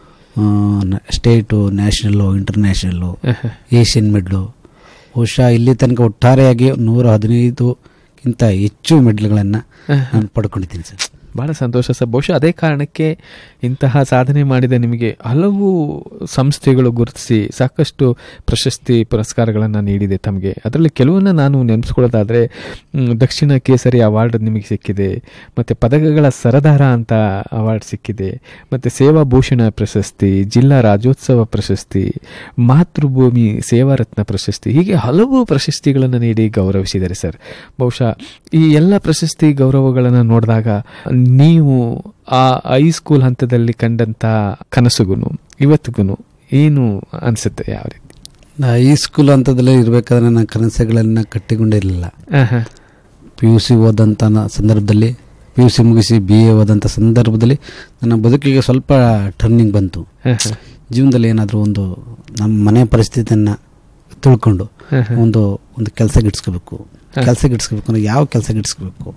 A: ಸ್ಟೇಟು, ನ್ಯಾಷನಲ್ಲು, ಇಂಟರ್ನ್ಯಾಷನಲ್ಲು, ಏಷ್ಯನ್ ಮೆಡ್ಲು, ಬಹುಶಃ ಇಲ್ಲಿ ತನಕ ಒಟ್ಟಾರೆಯಾಗಿ ನೂರ ಹದಿನೈದಕ್ಕಿಂತ ಹೆಚ್ಚು ಮೆಡ್ಲ್ಗಳನ್ನು ನಾನು ಪಡ್ಕೊಂಡಿದ್ದೀನಿ ಸರ್.
B: ಭಾಳ ಸಂತೋಷ ಸರ್. ಬಹುಶಃ ಅದೇ ಕಾರಣಕ್ಕೆ ಇಂತಹ ಸಾಧನೆ ಮಾಡಿದ ನಿಮಗೆ ಹಲವು ಸಂಸ್ಥೆಗಳು ಗುರುತಿಸಿ ಸಾಕಷ್ಟು ಪ್ರಶಸ್ತಿ ಪುರಸ್ಕಾರಗಳನ್ನು ನೀಡಿದೆ ತಮಗೆ. ಅದರಲ್ಲಿ ಕೆಲವನ್ನ ನಾನು ನೆನೆಸ್ಕೊಳ್ಳೋದಾದರೆ ದಕ್ಷಿಣ ಕೇಸರಿ ಅವಾರ್ಡ್ ನಿಮಗೆ ಸಿಕ್ಕಿದೆ, ಮತ್ತು ಪದಕಗಳ ಸರದಾರ ಅಂತ ಅವಾರ್ಡ್ ಸಿಕ್ಕಿದೆ, ಮತ್ತು ಸೇವಾ ಭೂಷಣ ಪ್ರಶಸ್ತಿ, ಜಿಲ್ಲಾ ರಾಜ್ಯೋತ್ಸವ ಪ್ರಶಸ್ತಿ, ಮಾತೃಭೂಮಿ ಸೇವಾರತ್ನ ಪ್ರಶಸ್ತಿ, ಹೀಗೆ ಹಲವು ಪ್ರಶಸ್ತಿಗಳನ್ನು ನೀಡಿ ಗೌರವಿಸಿದ್ದಾರೆ ಸರ್. ಬಹುಶಃ ಈ ಎಲ್ಲ ಪ್ರಶಸ್ತಿ ಗೌರವಗಳನ್ನು ನೋಡಿದಾಗ ನೀವು ಆ ಹೈಸ್ಕೂಲ್ ಹಂತದಲ್ಲಿ ಕಂಡಂಥ ಕನಸುಗೂ ಇವತ್ತಿಗೂ ಏನು ಅನಿಸುತ್ತೆ? ಯಾವ ರೀತಿ?
A: ಹೈಸ್ಕೂಲ್ ಹಂತದಲ್ಲೇ ಇರಬೇಕಾದ್ರೆ ನನ್ನ ಕನಸುಗಳನ್ನ ಕಟ್ಟಿಕೊಂಡಿರಲಿಲ್ಲ. ಪಿ ಯು ಸಿ ಓದಂಥ ಸಂದರ್ಭದಲ್ಲಿ, ಪಿ ಯು ಸಿ ಮುಗಿಸಿ ಬಿ ಎ ಓದಂಥ ಸಂದರ್ಭದಲ್ಲಿ ನನ್ನ ಬದುಕಿಗೆ ಸ್ವಲ್ಪ ಟರ್ನಿಂಗ್ ಬಂತು. ಜೀವನದಲ್ಲಿ ಏನಾದರೂ ಒಂದು ನಮ್ಮ ಮನೆ ಪರಿಸ್ಥಿತಿಯನ್ನು ತಿಳ್ಕೊಂಡು ಒಂದು ಒಂದು ಕೆಲಸ ಗಿಡ್ಸ್ಕೋಬೇಕು. ಕೆಲಸ ಗಿಡ್ಸ್ಕೋಬೇಕು ಅಂದ್ರೆ ಯಾವ ಕೆಲಸ ಗಿಡ್ಸ್ಕೋಬೇಕು?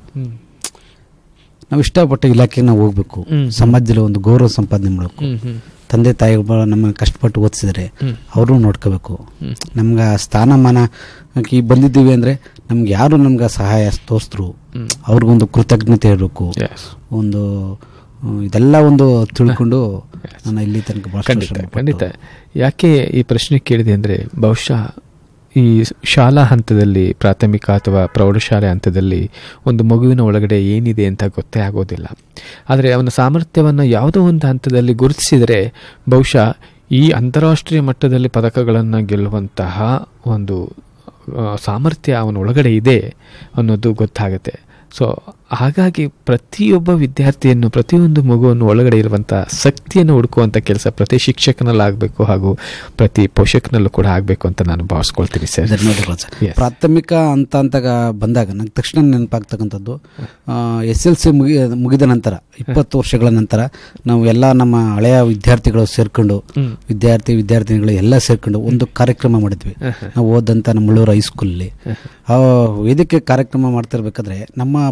A: ನಾವು ಇಷ್ಟಪಟ್ಟ ಇಲಾಖೆಗೆ ನಾವು ಹೋಗ್ಬೇಕು, ಸಮಾಜದಲ್ಲಿ ಒಂದು ಗೌರವ ಸಂಪಾದನೆ ಮಾಡಬೇಕು. ತಂದೆ ತಾಯಿಗಳು ನಮ್ಮನ್ನು ಕಷ್ಟಪಟ್ಟು ಓದಿಸಿದ್ರೆ ಅವರು ನೋಡ್ಕೋಬೇಕು. ನಮ್ಗೆ ಸ್ಥಾನಮಾನ ಬಂದಿದ್ದೀವಿ ಅಂದರೆ ನಮ್ಗೆ ಯಾರು ನಮ್ಗೆ ಸಹಾಯ ತೋರಿಸಿದ್ರು ಅವ್ರಿಗೊಂದು ಕೃತಜ್ಞತೆ ಇರಬೇಕು. ಒಂದು ಇದೆಲ್ಲ ಒಂದು ತಿಳ್ಕೊಂಡು ನಾನು ಇಲ್ಲಿ ತನಕ
B: ಖಂಡಿತ ಖಂಡಿತ ಯಾಕೆ ಈ ಪ್ರಶ್ನೆ ಕೇಳಿದೆ ಅಂದರೆ, ಬಹುಶಃ ಈ ಶಾಲಾ ಹಂತದಲ್ಲಿ, ಪ್ರಾಥಮಿಕ ಅಥವಾ ಪ್ರೌಢಶಾಲೆ ಹಂತದಲ್ಲಿ ಒಂದು ಮಗುವಿನ ಒಳಗಡೆ ಏನಿದೆ ಅಂತ ಗೊತ್ತೇ ಆಗೋದಿಲ್ಲ. ಆದರೆ ಅವನ ಸಾಮರ್ಥ್ಯವನ್ನು ಯಾವುದೋ ಒಂದು ಹಂತದಲ್ಲಿ ಗುರುತಿಸಿದರೆ ಬಹುಶಃ ಈ ಅಂತಾರಾಷ್ಟ್ರೀಯ ಮಟ್ಟದಲ್ಲಿ ಪದಕಗಳನ್ನು ಗೆಲ್ಲುವಂತಹ ಒಂದು ಸಾಮರ್ಥ್ಯ ಅವನ ಒಳಗಡೆ ಇದೆ ಅನ್ನೋದು ಗೊತ್ತಾಗುತ್ತೆ. ಸೊ ಹಾಗಾಗಿ ಪ್ರತಿಯೊಬ್ಬ ವಿದ್ಯಾರ್ಥಿಯನ್ನು, ಪ್ರತಿಯೊಂದು ಮಗುವನ್ನು ಒಳಗಡೆ ಇರುವಂಥ ಶಕ್ತಿಯನ್ನು ಹುಡುಕುವಂಥ ಕೆಲಸ ಪ್ರತಿ ಶಿಕ್ಷಕನಲ್ಲಿ ಆಗಬೇಕು, ಹಾಗೂ ಪ್ರತಿ ಪೋಷಕನಲ್ಲೂ ಕೂಡ ಆಗಬೇಕು ಅಂತ ನಾನು ಭಾವಿಸ್ಕೊಳ್ತೀನಿ ಸರ್.
A: ಧನ್ಯವಾದಗಳು ಸರ್. ಪ್ರಾಥಮಿಕ ಅಂತ ಅಂತ ಬಂದಾಗ ನಂಗೆ ತಕ್ಷಣ ನೆನಪಾಗ್ತಕ್ಕಂಥದ್ದು, ಎಸ್ ಎಲ್ ಸಿ ಮುಗಿ ಮುಗಿದ ನಂತರ ಇಪ್ಪತ್ತು ವರ್ಷಗಳ ನಂತರ ನಾವು ಎಲ್ಲ ನಮ್ಮ ಹಳೆಯ ವಿದ್ಯಾರ್ಥಿಗಳು ಸೇರ್ಕೊಂಡು, ವಿದ್ಯಾರ್ಥಿ ವಿದ್ಯಾರ್ಥಿನಿಗಳು ಎಲ್ಲ ಸೇರ್ಕೊಂಡು ಒಂದು ಕಾರ್ಯಕ್ರಮ ಮಾಡಿದ್ವಿ. ನಾವು ಓದಂಥ ನಮ್ಮ ಮುಳ್ಳೂರು ಹೈಸ್ಕೂಲಲ್ಲಿ ಆ ವೇದಿಕೆ ಕಾರ್ಯಕ್ರಮ ಮಾಡ್ತಿರ್ಬೇಕಾದ್ರೆ ನಮ್ಮ ಭಾಳಷ್ಟು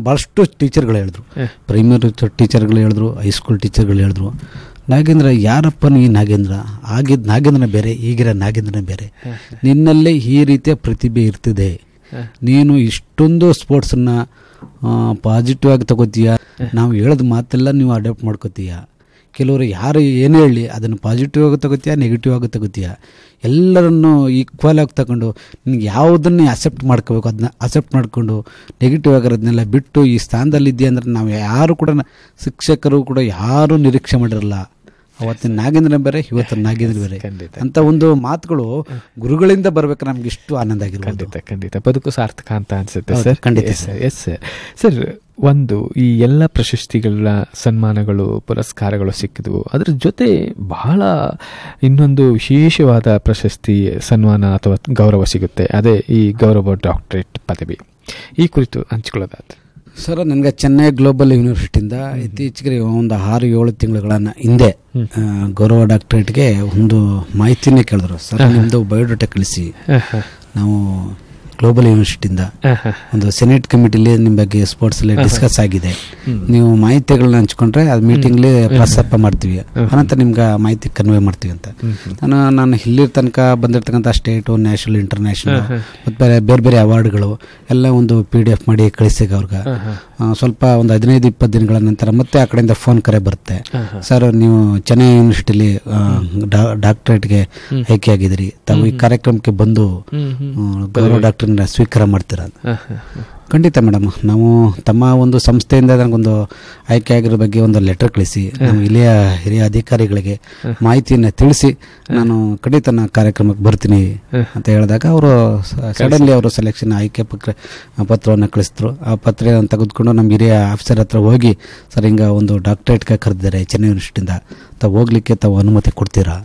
A: ಟೀಚರ್ಗಳು ಹೇಳಿದ್ರು, ಪ್ರೈಮರಿ ಟೀಚರ್ಗಳು ಹೇಳಿದ್ರು, ಹೈಸ್ಕೂಲ್ ಟೀಚರ್ಗಳು ಹೇಳಿದ್ರು, ನಾಗೇಂದ್ರ ಯಾರಪ್ಪ ನೀ ನಾಗೇಂದ್ರ, ಆಗಿದ್ದ ನಾಗೇಂದ್ರನೇ ಬೇರೆ, ಈಗಿರೋ ನಾಗೇಂದ್ರನೇ ಬೇರೆ, ನಿನ್ನಲ್ಲೇ ಈ ರೀತಿಯ ಪ್ರತಿಭೆ ಇರ್ತಿದೆ, ನೀನು ಇಷ್ಟೊಂದು ಸ್ಪೋರ್ಟ್ಸನ್ನ ಪಾಸಿಟಿವ್ ಆಗಿ ತಗೋತೀಯ, ನಾವು ಹೇಳೋದು ಮಾತೆಲ್ಲ ನೀವು ಅಡಾಪ್ಟ್ ಮಾಡ್ಕೋತೀಯ, ಕೆಲವರು ಯಾರು ಏನೇ ಹೇಳಿ ಅದನ್ನು ಪಾಸಿಟಿವ್ ಆಗಿ ತಗೋತೀಯ, ನೆಗೆಟಿವ್ ಆಗಿ ತಗೋತೀಯ, ಎಲ್ಲರನ್ನು ಈಕ್ವಲ್ ಆಗಿ ತಗೊಂಡು ನಿನಗೆ ಯಾವುದನ್ನೇ ಅಕ್ಸೆಪ್ಟ್ ಮಾಡ್ಕೋಬೇಕು ಅದನ್ನ ಅಕ್ಸೆಪ್ಟ್ ಮಾಡಿಕೊಂಡು ನೆಗೆಟಿವ್ ಆಗಿರೋದನ್ನೆಲ್ಲ ಬಿಟ್ಟು ಈ ಸ್ಥಾನದಲ್ಲಿದ್ದೀಯ ಅಂದರೆ ನಾವು ಯಾರು ಕೂಡ ಶಿಕ್ಷಕರು ಕೂಡ ಯಾರೂ ನಿರೀಕ್ಷೆ ಮಾಡಿರಲ್ಲ. ಅವತ್ತಿನ ನಾಗೇಂದ್ರ ಬೇರೆ, ಇವತ್ತಿನ ನಾಗೇಂದ್ರ ಬೇರೆ ಅಂತ ಒಂದು ಮಾತುಗಳು ಗುರುಗಳಿಂದ ಬರ್ಬೇಕು. ನಮ್ಗೆ ಇಷ್ಟು ಆನಂದ ಆಗಿರೋದು.
B: ಖಂಡಿತ ಖಂಡಿತ ಬದುಕು ಸಾರ್ಥಕ ಅಂತ ಅನ್ಸುತ್ತೆ ಸರ್. ಖಂಡಿತ ಸರ್. Yes sir. ಸರ್, ಒಂದು ಈ ಎಲ್ಲ ಪ್ರಶಸ್ತಿಗಳ ಸನ್ಮಾನಗಳು ಪುರಸ್ಕಾರಗಳು ಸಿಕ್ಕಿದ್ವು, ಅದರ ಜೊತೆ ಬಹಳ ಇನ್ನೊಂದು ವಿಶೇಷವಾದ ಪ್ರಶಸ್ತಿ ಸನ್ಮಾನ ಅಥವಾ ಗೌರವ ಸಿಗುತ್ತೆ, ಅದೇ ಈ ಗೌರವ ಡಾಕ್ಟರೇಟ್ ಪದವಿ. ಈ ಕುರಿತು ಹಂಚಿಕೊಳ್ಳೋದಾದ್ರೆ
A: ಸರ್, ನನಗೆ ಚೆನ್ನೈ ಗ್ಲೋಬಲ್ ಯೂನಿವರ್ಸಿಟಿಯಿಂದ ಇತ್ತೀಚೆಗೆ ಒಂದು ಆರು ಏಳು ತಿಂಗಳುಗಳನ್ನ ಹಿಂದೆ ಗೌರವ ಡಾಕ್ಟರೇಟ್ಗೆ ಒಂದು ಮಾಹಿತಿನೇ ಕೇಳಿದ್ರು. ಸರ್, ನಿಮ್ಮದು ಬಯೋಡೇಟಾ ಕಳಿಸಿ, ನಾವು ಗ್ಲೋಬಲ್ ಯೂನಿವರ್ಸಿಟಿಯಿಂದ ಒಂದು ಸೆನೆಟ್ ಕಮಿಟಿಲಿ ನಿಮ್ಮ ಬಗ್ಗೆ ಸ್ಪೋರ್ಟ್ಸ್ ಅಲ್ಲಿ ಡಿಸ್ಕಸ್ ಆಗಿದೆ, ನೀವು ಮಾಹಿತಿಗಳನ್ನ ಹಂಚ್ಕೊಂಡ್ರೆ ಅದು ಮೀಟಿಂಗ್ಲಿ ಪ್ರಸ್ತಾಪ ಮಾಡ್ತೀವಿ, ಅನಂತರ ನಿಮ್ಗೆ ಮಾಹಿತಿ ಕನ್ವೆ ಮಾಡ್ತೀವಿ ಅಂತ. ನಾನು ನಾನು ಇಲ್ಲಿರ ತನಕ ಬಂದಿರ್ತಕ್ಕಂಥ ಸ್ಟೇಟು, ನ್ಯಾಷನಲ್, ಇಂಟರ್ನ್ಯಾಷನಲ್ ಮತ್ತು ಬೇರೆ ಬೇರೆ ಬೇರೆ ಅವಾರ್ಡ್ಗಳು ಎಲ್ಲ ಒಂದು ಪಿ ಡಿ ಎಫ್ ಮಾಡಿ ಕಳಿಸಿಗೆ ಅವ್ರಿಗೆ ಸ್ವಲ್ಪ ಒಂದು ಹದಿನೈದು ಇಪ್ಪತ್ತು ದಿನಗಳ ನಂತರ ಮತ್ತೆ ಆ ಕಡೆಯಿಂದ ಫೋನ್ ಕರೆ ಬರುತ್ತೆ, ಸರ್ ನೀವು ಚೆನ್ನೈ ಯೂನಿವರ್ಸಿಟಿಲಿ ಡಾಕ್ಟರೇಟ್ಗೆ ಆಯ್ಕೆಯಾಗಿದ್ದೀರಿ, ತಾವು ಈ ಕಾರ್ಯಕ್ರಮಕ್ಕೆ ಬಂದು ಗೌರವ ಡಾಕ್ಟರ್ ಸ್ವೀಕಾರ ಮಾಡ್ತೀರ. ಖಂಡಿತ ಮೇಡಮ್, ನಾವು ತಮ್ಮ ಒಂದು ಸಂಸ್ಥೆಯಿಂದ ನನಗೊಂದು ಆಯ್ಕೆ ಆಗಿರೋ ಬಗ್ಗೆ ಒಂದು ಲೆಟರ್ ಕಳಿಸಿ ನಮ್ಮ ಇಲ್ಲಿಯ ಹಿರಿಯ ಅಧಿಕಾರಿಗಳಿಗೆ ಮಾಹಿತಿಯನ್ನು ತಿಳಿಸಿ ನಾನು ಖಂಡಿತ ನಾ ಕಾರ್ಯಕ್ರಮಕ್ಕೆ ಬರ್ತೀನಿ ಅಂತ ಹೇಳಿದಾಗ ಅವರು ಸಡನ್ಲಿ ಅವರು ಸೆಲೆಕ್ಷನ್ ಆಯ್ಕೆ ಪತ್ರ ಪತ್ರವನ್ನು ಕಳಿಸಿದ್ರು. ಆ ಪತ್ರ ತೆಗೆದುಕೊಂಡು ನಮ್ಮ ಹಿರಿಯ ಆಫೀಸರ್ ಹತ್ರ ಹೋಗಿ, ಸರ್ ಹಿಂಗೆ ಒಂದು ಡಾಕ್ಟರೇಟ್ಗೆ ಕರೆದಿದ್ದಾರೆ ಚೆನ್ನೈ ಯೂನಿವರ್ಸಿಟಿಯಿಂದ, ತಾವು ಹೋಗ್ಲಿಕ್ಕೆ ತಾವು ಅನುಮತಿ ಕೊಡ್ತೀರಾ?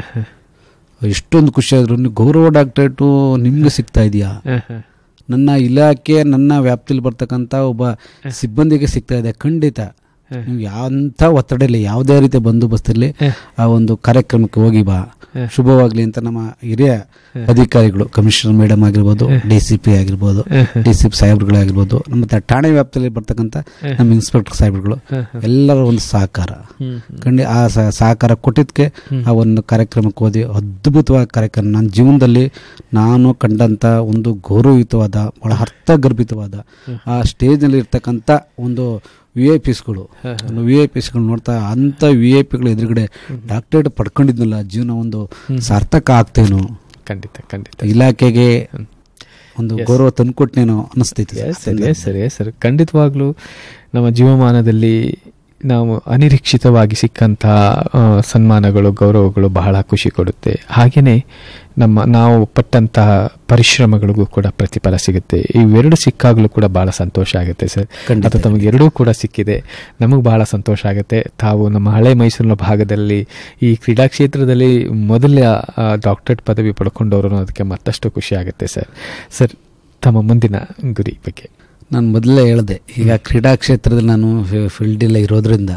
A: ಎಷ್ಟೊಂದು ಖುಷಿ ಆದ್ರು. ನೀವು ಗೌರವ ಡಾಕ್ಟರೇಟು ನಿಮ್ಗೆ ಸಿಗ್ತಾ ಇದೆಯಾ? ನನ್ನ ಇಲಾಖೆ ನನ್ನ ವ್ಯಾಪ್ತಿಯಲ್ಲಿ ಬರ್ತಕ್ಕಂಥ ಒಬ್ಬ ಸಿಬ್ಬಂದಿಗೆ ಸಿಗ್ತಾ ಇದೆ. ಖಂಡಿತ ನೀವು ಯಾವ ಒತ್ತಡ ಇಲ್ಲ, ಯಾವುದೇ ರೀತಿಯ ಬಂದೋಬಸ್ತಿರಲಿ ಆ ಒಂದು ಕಾರ್ಯಕ್ರಮಕ್ಕೆ ಹೋಗಿ ಬಾ, ಶುಭವಾಗ್ಲಿ ಅಂತ ನಮ್ಮ ಹಿರಿಯ ಅಧಿಕಾರಿಗಳು, ಕಮಿಷನರ್ ಮೇಡಮ್ ಆಗಿರ್ಬೋದು, ಡಿ ಸಿ ಪಿ ಆಗಿರ್ಬೋದು, ಡಿ ಸಿ ಪಿ ಸಾಹೇಬ್ರುಗಳಾಗಿರ್ಬೋದು, ನಮ್ಮ ಠಾಣೆ ವ್ಯಾಪ್ತಿಯಲ್ಲಿ ಬರ್ತಕ್ಕಂಥ ನಮ್ಮ ಇನ್ಸ್ಪೆಕ್ಟರ್ ಸಾಹೇಬ್ರುಗಳು ಎಲ್ಲರ ಒಂದು ಸಹಕಾರ ಖಂಡಿ ಆ ಸಹಕಾರ ಕೊಟ್ಟಿದ್ದಕ್ಕೆ ಆ ಒಂದು ಕಾರ್ಯಕ್ರಮಕ್ಕೆ ಹೋದಿ ಅದ್ಭುತವಾದ ಕಾರ್ಯಕ್ರಮ. ನನ್ನ ಜೀವನದಲ್ಲಿ ನಾನು ಕಂಡಂಥ ಒಂದು ಗೌರವಯುತವಾದ, ಬಹಳ ಅರ್ಥಗರ್ಭಿತವಾದ ಆ ಸ್ಟೇಜ್ನಲ್ಲಿ ಇರ್ತಕ್ಕಂಥ ಒಂದು ವಿ ಐ ಪಿಸ್ಗಳು ವಿ ಐ ಪಿಸ್ಗಳು ನೋಡ್ತಾ ಅಂಥ ವಿ ಐ ಪಿಗಳು ಎದುರುಗಡೆ ಡಾಕ್ಟರೇಟ್ ಪಡ್ಕೊಂಡಿದ್ನಲ್ಲ, ಜೀವನ ಒಂದು ಸಾರ್ಥಕ ಆಗ್ತೇನೋ,
B: ಖಂಡಿತ ಖಂಡಿತ
A: ಇಲಾಖೆಗೆ ಒಂದು ಗೌರವ ತಂದುಕೊಟ್ನೇನೋ ಅನಿಸ್ತೈತಿ.
B: ಸರಿ ಸರಿ ಸರ್, ಖಂಡಿತವಾಗ್ಲೂ ನಮ್ಮ ಜೀವಮಾನದಲ್ಲಿ ನಾವು ಅನಿರೀಕ್ಷಿತವಾಗಿ ಸಿಕ್ಕಂತಹ ಸನ್ಮಾನಗಳು, ಗೌರವಗಳು ಬಹಳ ಖುಷಿ ಕೊಡುತ್ತೆ. ಹಾಗೆಯೇ ನಮ್ಮ ನಾವು ಪಟ್ಟಂತಹ ಪರಿಶ್ರಮಗಳಿಗೂ ಕೂಡ ಪ್ರತಿಫಲ ಸಿಗುತ್ತೆ. ಇವೆರಡು ಸಿಕ್ಕಾಗಲೂ ಕೂಡ ಬಹಳ ಸಂತೋಷ ಆಗುತ್ತೆ ಸರ್. ಅದು ತಮಗೆ ಎರಡೂ ಕೂಡ ಸಿಕ್ಕಿದೆ, ನಮಗೆ ಬಹಳ ಸಂತೋಷ ಆಗುತ್ತೆ. ತಾವು ನಮ್ಮ ಹಳೆ ಮೈಸೂರಿನ ಭಾಗದಲ್ಲಿ ಈ ಕ್ರೀಡಾ ಕ್ಷೇತ್ರದಲ್ಲಿ ಮೊದಲ ಡಾಕ್ಟರೇಟ್ ಪದವಿ ಪಡ್ಕೊಂಡವರು, ಅದಕ್ಕೆ ಮತ್ತಷ್ಟು ಖುಷಿ ಆಗುತ್ತೆ ಸರ್. ಸರ್, ತಮ್ಮ ಮುಂದಿನ ಗುರಿ ಬಗ್ಗೆ
A: ನಾನು ಮೊದಲೇ ಹೇಳಿದೆ, ಈಗ ಕ್ರೀಡಾ ಕ್ಷೇತ್ರದಲ್ಲಿ ನಾನು ಫೀಲ್ಡ್ ಇರೋದ್ರಿಂದ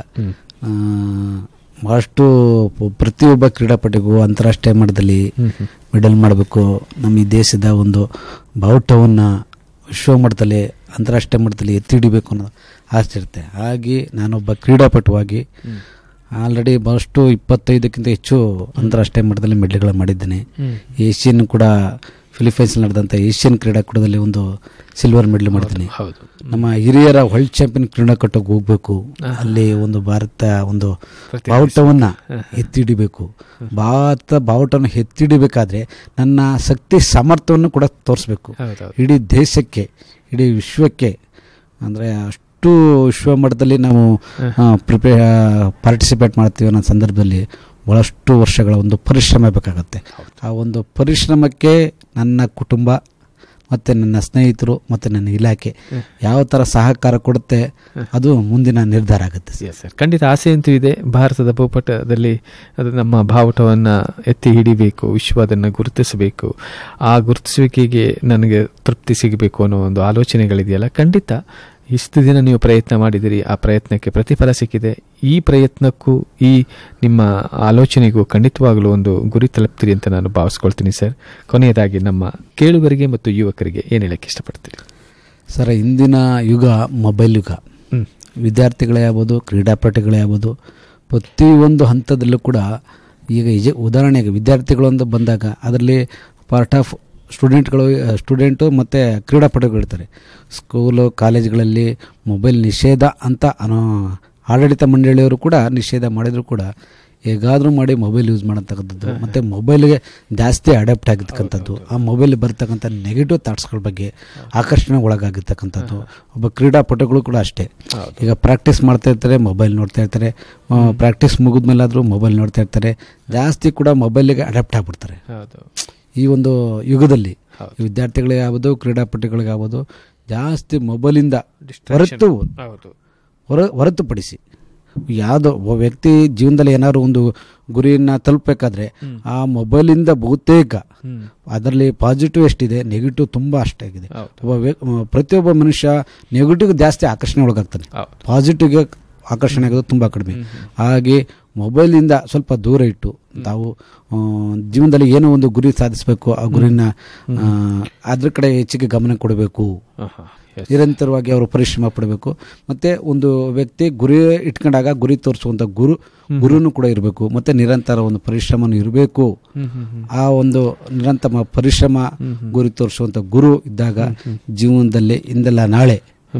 A: ಭಾಳಷ್ಟು ಪ್ರತಿಯೊಬ್ಬ ಕ್ರೀಡಾಪಟುಗೂ ಅಂತಾರಾಷ್ಟ್ರೀಯ ಮಟ್ಟದಲ್ಲಿ ಮೆಡಲ್ ಮಾಡಬೇಕು, ನಮ್ಮ ಈ ದೇಶದ ಒಂದು ಬಾವುಟವನ್ನು ವಿಶ್ವ ಮಟ್ಟದಲ್ಲಿ, ಅಂತಾರಾಷ್ಟ್ರೀಯ ಮಟ್ಟದಲ್ಲಿ ಎತ್ತಿ ಹಿಡಿಬೇಕು ಅನ್ನೋ ಆಸೆ ಇರುತ್ತೆ. ಹಾಗೆ ನಾನೊಬ್ಬ ಕ್ರೀಡಾಪಟುವಾಗಿ ಆಲ್ರೆಡಿ ಭಾಳಷ್ಟು ಇಪ್ಪತ್ತೈದಕ್ಕಿಂತ ಹೆಚ್ಚು ಅಂತಾರಾಷ್ಟ್ರೀಯ ಮಟ್ಟದಲ್ಲಿ ಮೆಡಲ್ಗಳು ಮಾಡಿದ್ದೇನೆ. ಏಷ್ಯನ್ ಕೂಡ ಫಿಲಿಪೈನ್ಸ್ ನಡೆದಂಥ ಏಷ್ಯನ್ ಕ್ರೀಡಾಕೂಟದಲ್ಲಿ ಒಂದು ಸಿಲ್ವರ್ ಮೆಡಲ್ ಮಾಡಿದ್ದೀನಿ. ನಮ್ಮ ಹಿರಿಯರ ವರ್ಲ್ಡ್ ಚಾಂಪಿಯನ್ ಕ್ರೀಡಾಕೂಟಕ್ಕೆ ಹೋಗ್ಬೇಕು, ಅಲ್ಲಿ ಒಂದು ಭಾರತ ಒಂದು ಬಾವುಟವನ್ನು ಎತ್ತಿಡಿಬೇಕು. ಭಾರತ ಬಾವುಟವನ್ನು ಎತ್ತಿಡಿಬೇಕಾದ್ರೆ ನನ್ನ ಶಕ್ತಿ ಸಾಮರ್ಥ್ಯವನ್ನು ಕೂಡ ತೋರಿಸ್ಬೇಕು ಇಡೀ ದೇಶಕ್ಕೆ, ಇಡೀ ವಿಶ್ವಕ್ಕೆ. ಅಂದರೆ ಅಷ್ಟು ವಿಶ್ವ ಮಟ್ಟದಲ್ಲಿ ನಾವು ಪ್ರಿಪೇ ಪಾರ್ಟಿಸಿಪೇಟ್ ಮಾಡ್ತೀವಿ ಅನ್ನೋ ಸಂದರ್ಭದಲ್ಲಿ ಭಾಳಷ್ಟು ವರ್ಷಗಳ ಒಂದು ಪರಿಶ್ರಮ ಬೇಕಾಗತ್ತೆ. ಆ ಒಂದು ಪರಿಶ್ರಮಕ್ಕೆ ನನ್ನ ಕುಟುಂಬ ಮತ್ತು ನನ್ನ ಸ್ನೇಹಿತರು ಮತ್ತು ನನ್ನ ಇಲಾಖೆ ಯಾವ ಥರ ಸಹಕಾರ ಕೊಡುತ್ತೆ ಅದು ಮುಂದಿನ ನಿರ್ಧಾರ ಆಗುತ್ತೆ.
B: ಸರ್, ಖಂಡಿತ ಆಸೆ ಅಂತೂ ಇದೆ. ಭಾರತದ ಭೂಪಟದಲ್ಲಿ ಅದು ನಮ್ಮ ಬಾವುಟವನ್ನು ಎತ್ತಿ ಹಿಡಿಬೇಕು, ವಿಶ್ವ ಅದನ್ನು ಗುರುತಿಸಬೇಕು. ಆ ಗುರುತಿಸುವಿಕೆಗೆ ನನಗೆ ತೃಪ್ತಿ ಸಿಗಬೇಕು ಅನ್ನೋ ಒಂದು ಆಲೋಚನೆಗಳಿದೆಯಲ್ಲ, ಖಂಡಿತ ಇಷ್ಟು ದಿನ ನೀವು ಪ್ರಯತ್ನ ಮಾಡಿದಿರಿ, ಆ ಪ್ರಯತ್ನಕ್ಕೆ ಪ್ರತಿಫಲ ಸಿಕ್ಕಿದೆ. ಈ ಪ್ರಯತ್ನಕ್ಕೂ ಈ ನಿಮ್ಮ ಆಲೋಚನೆಗೂ ಖಂಡಿತವಾಗಲೂ ಒಂದು ಗುರಿ ತಲುಪ್ತೀರಿ ಅಂತ ನಾನು ಭಾವಿಸ್ಕೊಳ್ತೀನಿ ಸರ್. ಕೊನೆಯದಾಗಿ ನಮ್ಮ ಕೇಳುಗರಿಗೆ ಮತ್ತು ಯುವಕರಿಗೆ ಏನು ಹೇಳಕ್ಕೆ ಇಷ್ಟಪಡ್ತೀರಿ
A: ಸರ್? ಇಂದಿನ ಯುಗ ಮೊಬೈಲ್ ಯುಗ. ವಿದ್ಯಾರ್ಥಿಗಳೇ ಆಗ್ಬೋದು, ಕ್ರೀಡಾಪಟುಗಳೇ ಆಗ್ಬೋದು, ಪ್ರತಿಯೊಂದು ಹಂತದಲ್ಲೂ ಕೂಡ ಈಗ ಇಜ ಉದಾಹರಣೆಗೆ ವಿದ್ಯಾರ್ಥಿಗಳು ಅಂತ ಬಂದಾಗ ಅದರಲ್ಲಿ ಪಾರ್ಟ್ ಆಫ್ ಸ್ಟೂಡೆಂಟ್ಗಳು ಸ್ಟೂಡೆಂಟು ಮತ್ತು ಕ್ರೀಡಾಪಟುಗಳಿರ್ತಾರೆ. ಸ್ಕೂಲು ಕಾಲೇಜ್ಗಳಲ್ಲಿ ಮೊಬೈಲ್ ನಿಷೇಧ ಅಂತ ಅನ್ನೋ ಆಡಳಿತ ಮಂಡಳಿಯವರು ಕೂಡ ನಿಷೇಧ ಮಾಡಿದರೂ ಕೂಡ ಹೇಗಾದರೂ ಮಾಡಿ ಮೊಬೈಲ್ ಯೂಸ್ ಮಾಡತಕ್ಕಂಥದ್ದು ಮತ್ತು ಮೊಬೈಲ್ಗೆ ಜಾಸ್ತಿ ಅಡಾಪ್ಟ್ ಆಗಿರ್ತಕ್ಕಂಥದ್ದು, ಆ ಮೊಬೈಲ್ ಬರ್ತಕ್ಕಂಥ ನೆಗೆಟಿವ್ ಥಾಟ್ಸ್ಗಳ ಬಗ್ಗೆ ಆಕರ್ಷಣೆ ಒಳಗಾಗಿರ್ತಕ್ಕಂಥದ್ದು. ಒಬ್ಬ ಕ್ರೀಡಾಪಟುಗಳು ಕೂಡ ಅಷ್ಟೇ, ಈಗ ಪ್ರಾಕ್ಟೀಸ್ ಮಾಡ್ತಾ ಇರ್ತಾರೆ, ಮೊಬೈಲ್ ನೋಡ್ತಾ ಇರ್ತಾರೆ, ಪ್ರಾಕ್ಟೀಸ್ ಮುಗಿದ್ಮೇಲಾದರೂ ಮೊಬೈಲ್ ನೋಡ್ತಾ ಇರ್ತಾರೆ, ಜಾಸ್ತಿ ಕೂಡ ಮೊಬೈಲಿಗೆ ಅಡಾಪ್ಟ್ ಆಗಿಬಿಡ್ತಾರೆ. ಈ ಒಂದು ಯುಗದಲ್ಲಿ ವಿದ್ಯಾರ್ಥಿಗಳಿಗೆ ಆಗ್ಬೋದು, ಕ್ರೀಡಾಪಟುಗಳಿಗೆ ಆಗ್ಬೋದು, ಜಾಸ್ತಿ ಮೊಬೈಲಿಂದ ಹೊರತು ಹೊರ ಹೊರತುಪಡಿಸಿ ಯಾವುದೋ ಒಬ್ಬ ವ್ಯಕ್ತಿ ಜೀವನದಲ್ಲಿ ಏನಾದ್ರು ಒಂದು ಗುರಿಯನ್ನು ತಲುಪಬೇಕಾದ್ರೆ ಆ ಮೊಬೈಲಿಂದ ಬಹುತೇಕ ಅದರಲ್ಲಿ ಪಾಸಿಟಿವ್ ಎಷ್ಟಿದೆ, ನೆಗೆಟಿವ್ ತುಂಬ ಅಷ್ಟಾಗಿದೆ. ಒಬ್ಬ ಪ್ರತಿಯೊಬ್ಬ ಮನುಷ್ಯ ನೆಗೆಟಿವ್ ಜಾಸ್ತಿ ಆಕರ್ಷಣೆ ಒಳಗಾಗ್ತಾನೆ, ಪಾಸಿಟಿವ್ಗೆ ಆಕರ್ಷಣೆ ಆಗೋದು ತುಂಬ ಕಡಿಮೆ. ಹಾಗೆ ಮೊಬೈಲಿಂದ ಸ್ವಲ್ಪ ದೂರ ಇಟ್ಟು ತಾವು ಜೀವನದಲ್ಲಿ ಏನೋ ಒಂದು ಗುರಿ ಸಾಧಿಸಬೇಕು, ಆ ಗುರಿನ ಅದ್ರ ಕಡೆ ಹೆಚ್ಚಿಗೆ ಗಮನ ಕೊಡಬೇಕು, ನಿರಂತರವಾಗಿ ಅವರು ಪರಿಶ್ರಮ ಪಡಬೇಕು. ಮತ್ತು ಒಂದು ವ್ಯಕ್ತಿ ಗುರಿ ಇಟ್ಕೊಂಡಾಗ ಗುರಿ ತೋರಿಸುವಂಥ ಗುರು ಗುರುನು ಕೂಡ ಇರಬೇಕು, ಮತ್ತು ನಿರಂತರ ಒಂದು ಪರಿಶ್ರಮನೂ ಇರಬೇಕು. ಆ ಒಂದು ನಿರಂತರ ಪರಿಶ್ರಮ ಗುರಿ ತೋರಿಸುವಂಥ ಗುರು ಇದ್ದಾಗ ಜೀವನದಲ್ಲಿ ಇಂದೆಲ್ಲ ನಾಳೆ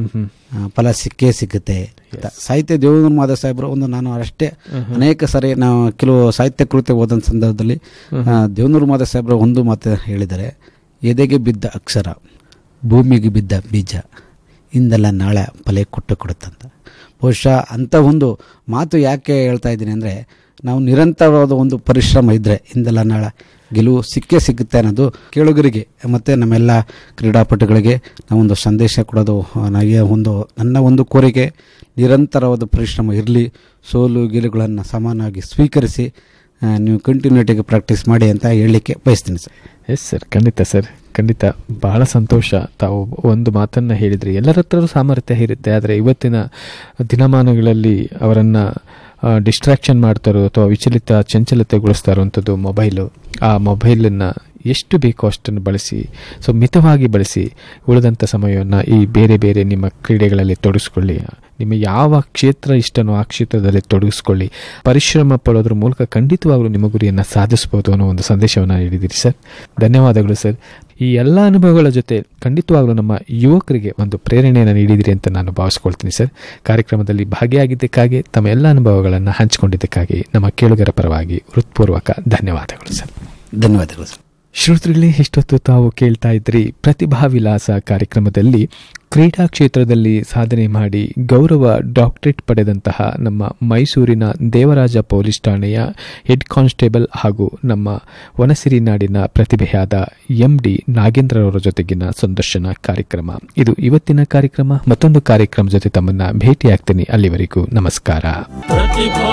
A: ಫಲ ಸಿಕ್ಕೇ ಸಿಗುತ್ತೆ. ಸಾಹಿತ್ಯ ದೇವೇಂದ್ರ ಮಾಧವ ಸಾಹೇಬರು ಒಂದು ನಾನು ಅಷ್ಟೇ ಅನೇಕ ಸಾರಿ ನಾವು ಕೆಲವು ಸಾಹಿತ್ಯ ಕೃತ್ಯ ಓದ ಸಂದರ್ಭದಲ್ಲಿ ದೇವೇಂದ್ರ ಮಾಧವ ಸಾಹೇಬರು ಒಂದು ಮಾತು ಹೇಳಿದ್ದಾರೆ, ಎದೆಗೆ ಬಿದ್ದ ಅಕ್ಷರ ಭೂಮಿಗೆ ಬಿದ್ದ ಬೀಜ ಇಂದೆಲ್ಲ ನಾಳೆ ಫಲ ಕೊಟ್ಟು ಕೊಡುತ್ತಂತ. ಬಹುಶಃ ಅಂಥ ಒಂದು ಮಾತು ಯಾಕೆ ಹೇಳ್ತಾ ಇದ್ದೀನಿ ಅಂದರೆ, ನಾವು ನಿರಂತರವಾದ ಒಂದು ಪರಿಶ್ರಮ ಇದ್ದರೆ ಇಂದೆಲ್ಲ ನಾಳೆ ಗೆಲುವು ಸಿಕ್ಕೇ ಸಿಗುತ್ತೆ ಅನ್ನೋದು ಕೇಳುಗರಿಗೆ ಮತ್ತು ನಮ್ಮೆಲ್ಲ ಕ್ರೀಡಾಪಟುಗಳಿಗೆ ನಾವೊಂದು ಸಂದೇಶ ಕೊಡೋದು. ನನಗೆ ಒಂದು ನನ್ನ ಒಂದು ಕೋರಿಕೆ, ನಿರಂತರವಾದ ಪರಿಶ್ರಮ ಇರಲಿ, ಸೋಲು ಗೆಲುವುಗಳನ್ನು ಸಮಾನವಾಗಿ ಸ್ವೀಕರಿಸಿ ನೀವು ಕಂಟಿನ್ಯೂಟಿಗೆ ಪ್ರಾಕ್ಟೀಸ್ ಮಾಡಿ ಅಂತ ಹೇಳಲಿಕ್ಕೆ ಬಯಸ್ತೀನಿ ಸರ್.
B: ಎಸ್ ಸರ್, ಖಂಡಿತ ಸರ್, ಖಂಡಿತ. ಬಹಳ ಸಂತೋಷ. ತಾವು ಒಂದು ಮಾತನ್ನು ಹೇಳಿದ್ರಿ, ಎಲ್ಲರ ಹತ್ರ ಸಾಮರ್ಥ್ಯ ಇರುತ್ತೆ, ಆದರೆ ಇವತ್ತಿನ ದಿನಮಾನಗಳಲ್ಲಿ ಅವರನ್ನು ಡಿಸ್ಟ್ರಾಕ್ಷನ್ ಮಾಡ್ತಾರೋ ಅಥವಾ ವಿಚಲಿತ ಚಂಚಲತೆಗೊಳಿಸ್ತಾ ಇರುವಂಥದ್ದು ಮೊಬೈಲು. ಆ ಮೊಬೈಲನ್ನು ಎಷ್ಟು ಬೇಕೋ ಅಷ್ಟನ್ನು ಬಳಸಿ, ಸೊ ಮಿತವಾಗಿ ಬಳಸಿ, ಉಳಿದಂಥ ಸಮಯವನ್ನು ಈ ಬೇರೆ ಬೇರೆ ನಿಮ್ಮ ಕ್ರೀಡೆಗಳಲ್ಲಿ ತೊಡಗಿಸ್ಕೊಳ್ಳಿ. ನಿಮ್ಮ ಯಾವ ಕ್ಷೇತ್ರ ಇಷ್ಟನೋ ಆ ಕ್ಷೇತ್ರದಲ್ಲಿ ತೊಡಗಿಸ್ಕೊಳ್ಳಿ. ಪರಿಶ್ರಮ ಪಡೋದ್ರ ಮೂಲಕ ಖಂಡಿತವಾಗಲೂ ನಿಮ್ಮ ಗುರಿಯನ್ನು ಸಾಧಿಸ್ಬೋದು ಅನ್ನೋ ಒಂದು ಸಂದೇಶವನ್ನು ನೀಡಿದ್ದೀರಿ ಸರ್. ಧನ್ಯವಾದಗಳು ಸರ್. ಈ ಎಲ್ಲ ಅನುಭವಗಳ ಜೊತೆ ಖಂಡಿತವಾಗಲೂ ನಮ್ಮ ಯುವಕರಿಗೆ ಒಂದು ಪ್ರೇರಣೆಯನ್ನು ನೀಡಿದಿರಿ ಅಂತ ನಾನು ಭಾವಿಸ್ಕೊಳ್ತೀನಿ ಸರ್. ಕಾರ್ಯಕ್ರಮದಲ್ಲಿ ಭಾಗಿಯಾಗಿದ್ದಕ್ಕಾಗಿ, ತಮ್ಮ ಎಲ್ಲ ಅನುಭವಗಳನ್ನು ಹಂಚಿಕೊಂಡಿದ್ದಕ್ಕಾಗಿ ನಮ್ಮ ಕೇಳುಗರ ಪರವಾಗಿ ಹೃತ್ಪೂರ್ವಕ ಧನ್ಯವಾದಗಳು ಸರ್.
A: ಧನ್ಯವಾದಗಳು ಸರ್.
B: ಶ್ರೋತೃಗಳೇ, ಇಷ್ಟೊತ್ತು ತಾವು ಕೇಳ್ತಾ ಇದ್ರಿ ಪ್ರತಿಭಾ ವಿಲಾಸ ಕಾರ್ಯಕ್ರಮದಲ್ಲಿ ಕ್ರೀಡಾ ಕ್ಷೇತ್ರದಲ್ಲಿ ಸಾಧನೆ ಮಾಡಿ ಗೌರವ ಡಾಕ್ಟರೇಟ್ ಪಡೆದಂತಹ ನಮ್ಮ ಮೈಸೂರಿನ ದೇವರಾಜ ಪೊಲೀಸ್ ಠಾಣೆಯ ಹೆಡ್ ಕಾನ್ಸ್ಟೇಬಲ್ ಹಾಗೂ ನಮ್ಮ ವನಸಿರಿ ನಾಡಿನ ಪ್ರತಿಭೆಯಾದ ಎಂ ಡಿ ನಾಗೇಂದ್ರರವರ ಜೊತೆಗಿನ ಸಂದರ್ಶನ ಕಾರ್ಯಕ್ರಮ ಇದು ಇವತ್ತಿನ ಕಾರ್ಯಕ್ರಮ. ಮತ್ತೊಂದು ಕಾರ್ಯಕ್ರಮ ಜೊತೆ ತಮ್ಮನ್ನ ಭೇಟಿಯಾಗ್ತೀನಿ. ಅಲ್ಲಿವರೆಗೂ ನಮಸ್ಕಾರ.